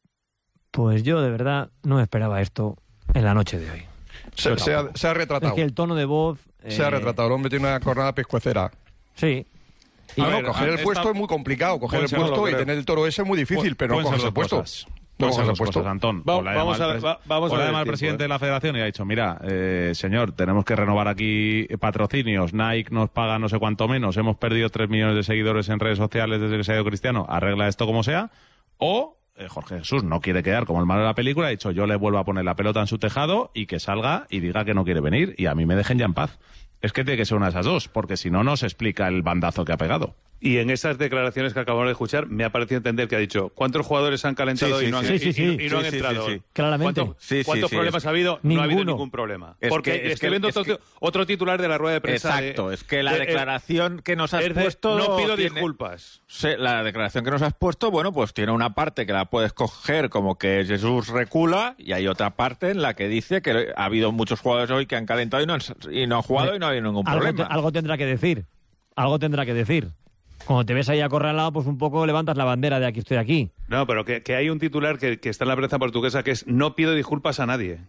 Pues yo de verdad no esperaba esto en la noche de hoy. Se, se ha, se ha Es retratado. que el tono de voz... Se ha eh, retratado. El hombre tiene una jornada pescuecera. Sí. Y A no, ver, coger el esta- puesto es muy complicado. Coger el Pueden ser puesto dos, y creo. tener el toro ese es muy difícil, pero no Pueden ser coges el dos puesto. cosas. No Pueden ser coges el dos puesto. cosas, Antón. Va- O la vamos llama a al ver, pres- va- vamos o a la ver llama el al tiempo, presidente ¿eh? de la federación y ha dicho, mira, eh, señor, tenemos que renovar aquí patrocinios, Nike nos paga no sé cuánto menos, hemos perdido tres millones de seguidores en redes sociales desde que se ha ido Cristiano, arregla esto como sea, o eh, Jorge Jesús no quiere quedar como el malo de la película, ha dicho, yo le vuelvo a poner la pelota en su tejado y que salga y diga que no quiere venir y a mí me dejen ya en paz. es que tiene que ser una de esas dos, porque si no, no se explica el bandazo que ha pegado. Y en esas declaraciones que acabamos de escuchar, me ha parecido entender que ha dicho ¿cuántos jugadores han calentado Sí, sí, y no han, sí, sí, y- sí. y- y no han Sí, sí, entrado? sí, sí. Claramente. ¿Cuántos, Sí, sí, cuántos sí, problemas es- ha habido? No ha habido Ninguno. ningún problema. Es Porque que- es estoy que- viendo es otro, que- otro titular de la rueda de prensa. Exacto, de- es que la de- declaración que nos has es de, puesto... no pido tiene- disculpas. Sí, la declaración que nos has puesto, bueno, pues tiene una parte que la puedes coger como que Jesús recula y hay otra parte en la que dice que ha habido muchos jugadores hoy que han calentado y no han, y no han jugado y no ha habido ningún Algo, problema. te- algo tendrá que decir. Algo tendrá que decir. Cuando te ves ahí acorralado, pues un poco levantas la bandera de aquí estoy aquí. No, pero que, que hay un titular que, que está en la prensa portuguesa que es no pido disculpas a nadie.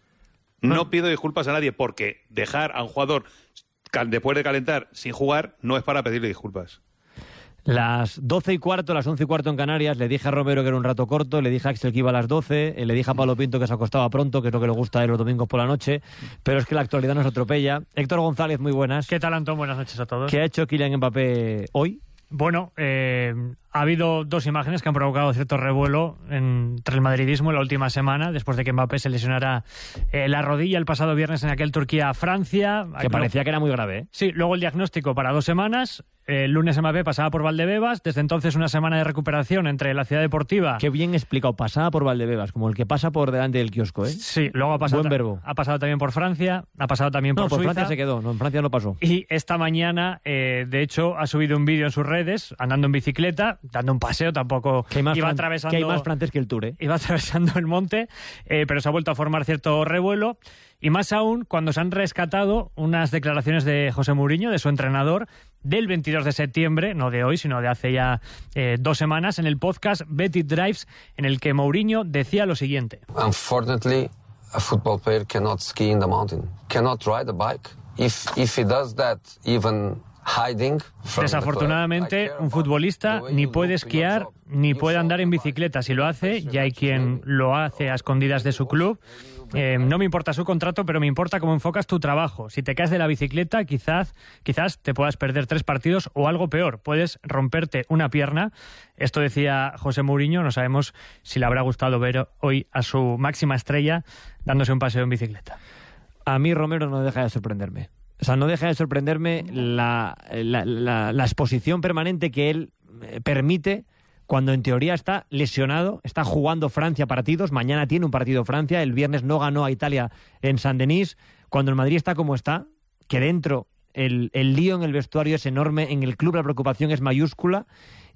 No Ah. pido disculpas a nadie porque dejar a un jugador cal- después de calentar sin jugar no es para pedirle disculpas. Las doce y cuarto, las once y cuarto en Canarias, le dije a Romero que era un rato corto, le dije a Axel que iba a las doce, eh, le dije a Pablo Pinto que se acostaba pronto, que es lo que le gusta a él los domingos por la noche, pero es que la actualidad nos atropella. Héctor González, muy buenas. ¿Qué tal, Antón? Buenas noches a todos. ¿Qué ha hecho Kylian Mbappé hoy? Bueno, eh, ha habido dos imágenes que han provocado cierto revuelo entre el madridismo en la última semana, después de que Mbappé se lesionara eh, la rodilla el pasado viernes en aquel Turquía-Francia. Que parecía que era muy grave, ¿eh? Sí, luego el diagnóstico para dos semanas. El lunes Mbappé pasaba por Valdebebas, desde entonces una semana de recuperación entre la ciudad deportiva. Qué bien explicado, pasaba por Valdebebas, como el que pasa por delante del kiosco, ¿eh? Sí, luego ha pasado, Buen verbo. ha pasado también por Francia, ha pasado también por No, por Suiza. Francia se quedó, no, en Francia no pasó. Y esta mañana, eh, de hecho, ha subido un vídeo en sus redes, andando en bicicleta, dando un paseo, tampoco Que hay más, iba fran- atravesando... que hay más francés que el Tour, ¿eh? Iba atravesando el monte, eh, pero se ha vuelto a formar cierto revuelo. Y más aún cuando se han rescatado unas declaraciones de José Mourinho, de su entrenador, del veintidós de septiembre, no de hoy, sino de hace ya eh, dos semanas, en el podcast Bet It Drives, en el que Mourinho decía lo siguiente. Unfortunately, a football player cannot ski in the mountain, cannot ride a bike. If if he does that, even hiding from Desafortunadamente, un futbolista ni puede esquiar ni puede andar en bicicleta. Si lo hace, ya hay quien lo hace a escondidas de su club. Eh, no me importa su contrato, pero me importa cómo enfocas tu trabajo. Si te caes de la bicicleta, quizás, quizás te puedas perder tres partidos o algo peor, puedes romperte una pierna. Esto decía José Mourinho, no sabemos si le habrá gustado ver hoy a su máxima estrella dándose un paseo en bicicleta. A mí Romero no deja de sorprenderme. O sea, no deja de sorprenderme la, la, la, la exposición permanente que él eh, permite cuando en teoría está lesionado, está jugando Francia partidos, mañana tiene un partido Francia, el viernes no ganó a Italia en Saint-Denis, cuando el Madrid está como está, que dentro el, el lío en el vestuario es enorme, en el club la preocupación es mayúscula,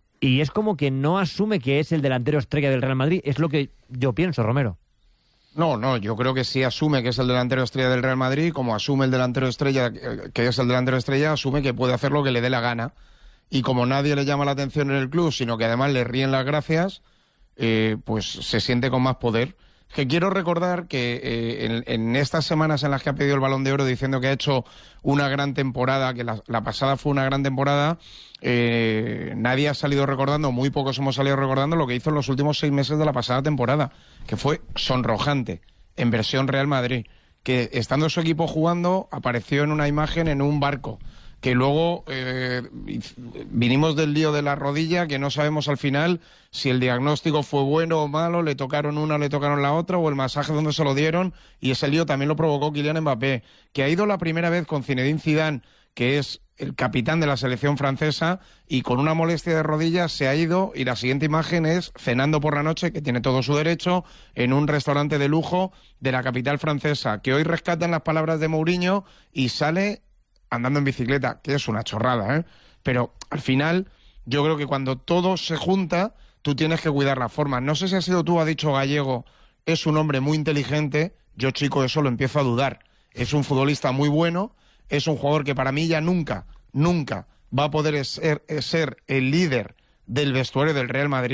y es como que no asume que es el delantero estrella del Real Madrid, es lo que yo pienso, Romero. No, no, yo creo que sí asume que es el delantero estrella del Real Madrid, como asume el delantero estrella que es el delantero estrella, asume que puede hacer lo que le dé la gana. Y como nadie le llama la atención en el club, sino que además le ríen las gracias, eh, pues se siente con más poder. Que quiero recordar que eh, en, en estas semanas en las que ha pedido el Balón de Oro diciendo que ha hecho una gran temporada, que la, la pasada fue una gran temporada, eh, nadie ha salido recordando, muy pocos hemos salido recordando lo que hizo en los últimos seis meses de la pasada temporada, que fue sonrojante, en versión Real Madrid, que estando su equipo jugando apareció en una imagen en un barco, que luego eh, vinimos del lío de la rodilla, que no sabemos al final si el diagnóstico fue bueno o malo, le tocaron una, le tocaron la otra, o el masaje donde se lo dieron, y ese lío también lo provocó Kylian Mbappé, que ha ido la primera vez con Zinedine Zidane, que es el capitán de la selección francesa, y con una molestia de rodillas se ha ido, y la siguiente imagen es cenando por la noche, que tiene todo su derecho, en un restaurante de lujo de la capital francesa, que hoy rescatan las palabras de Mourinho y sale andando en bicicleta, que es una chorrada, ¿eh? Pero al final yo creo que cuando todo se junta, tú tienes que cuidar las formas. No sé si ha sido tú, ha dicho Gallego, es un hombre muy inteligente, yo chico eso lo empiezo a dudar. Es un futbolista muy bueno, es un jugador que para mí ya nunca, nunca va a poder ser, ser el líder del vestuario del Real Madrid.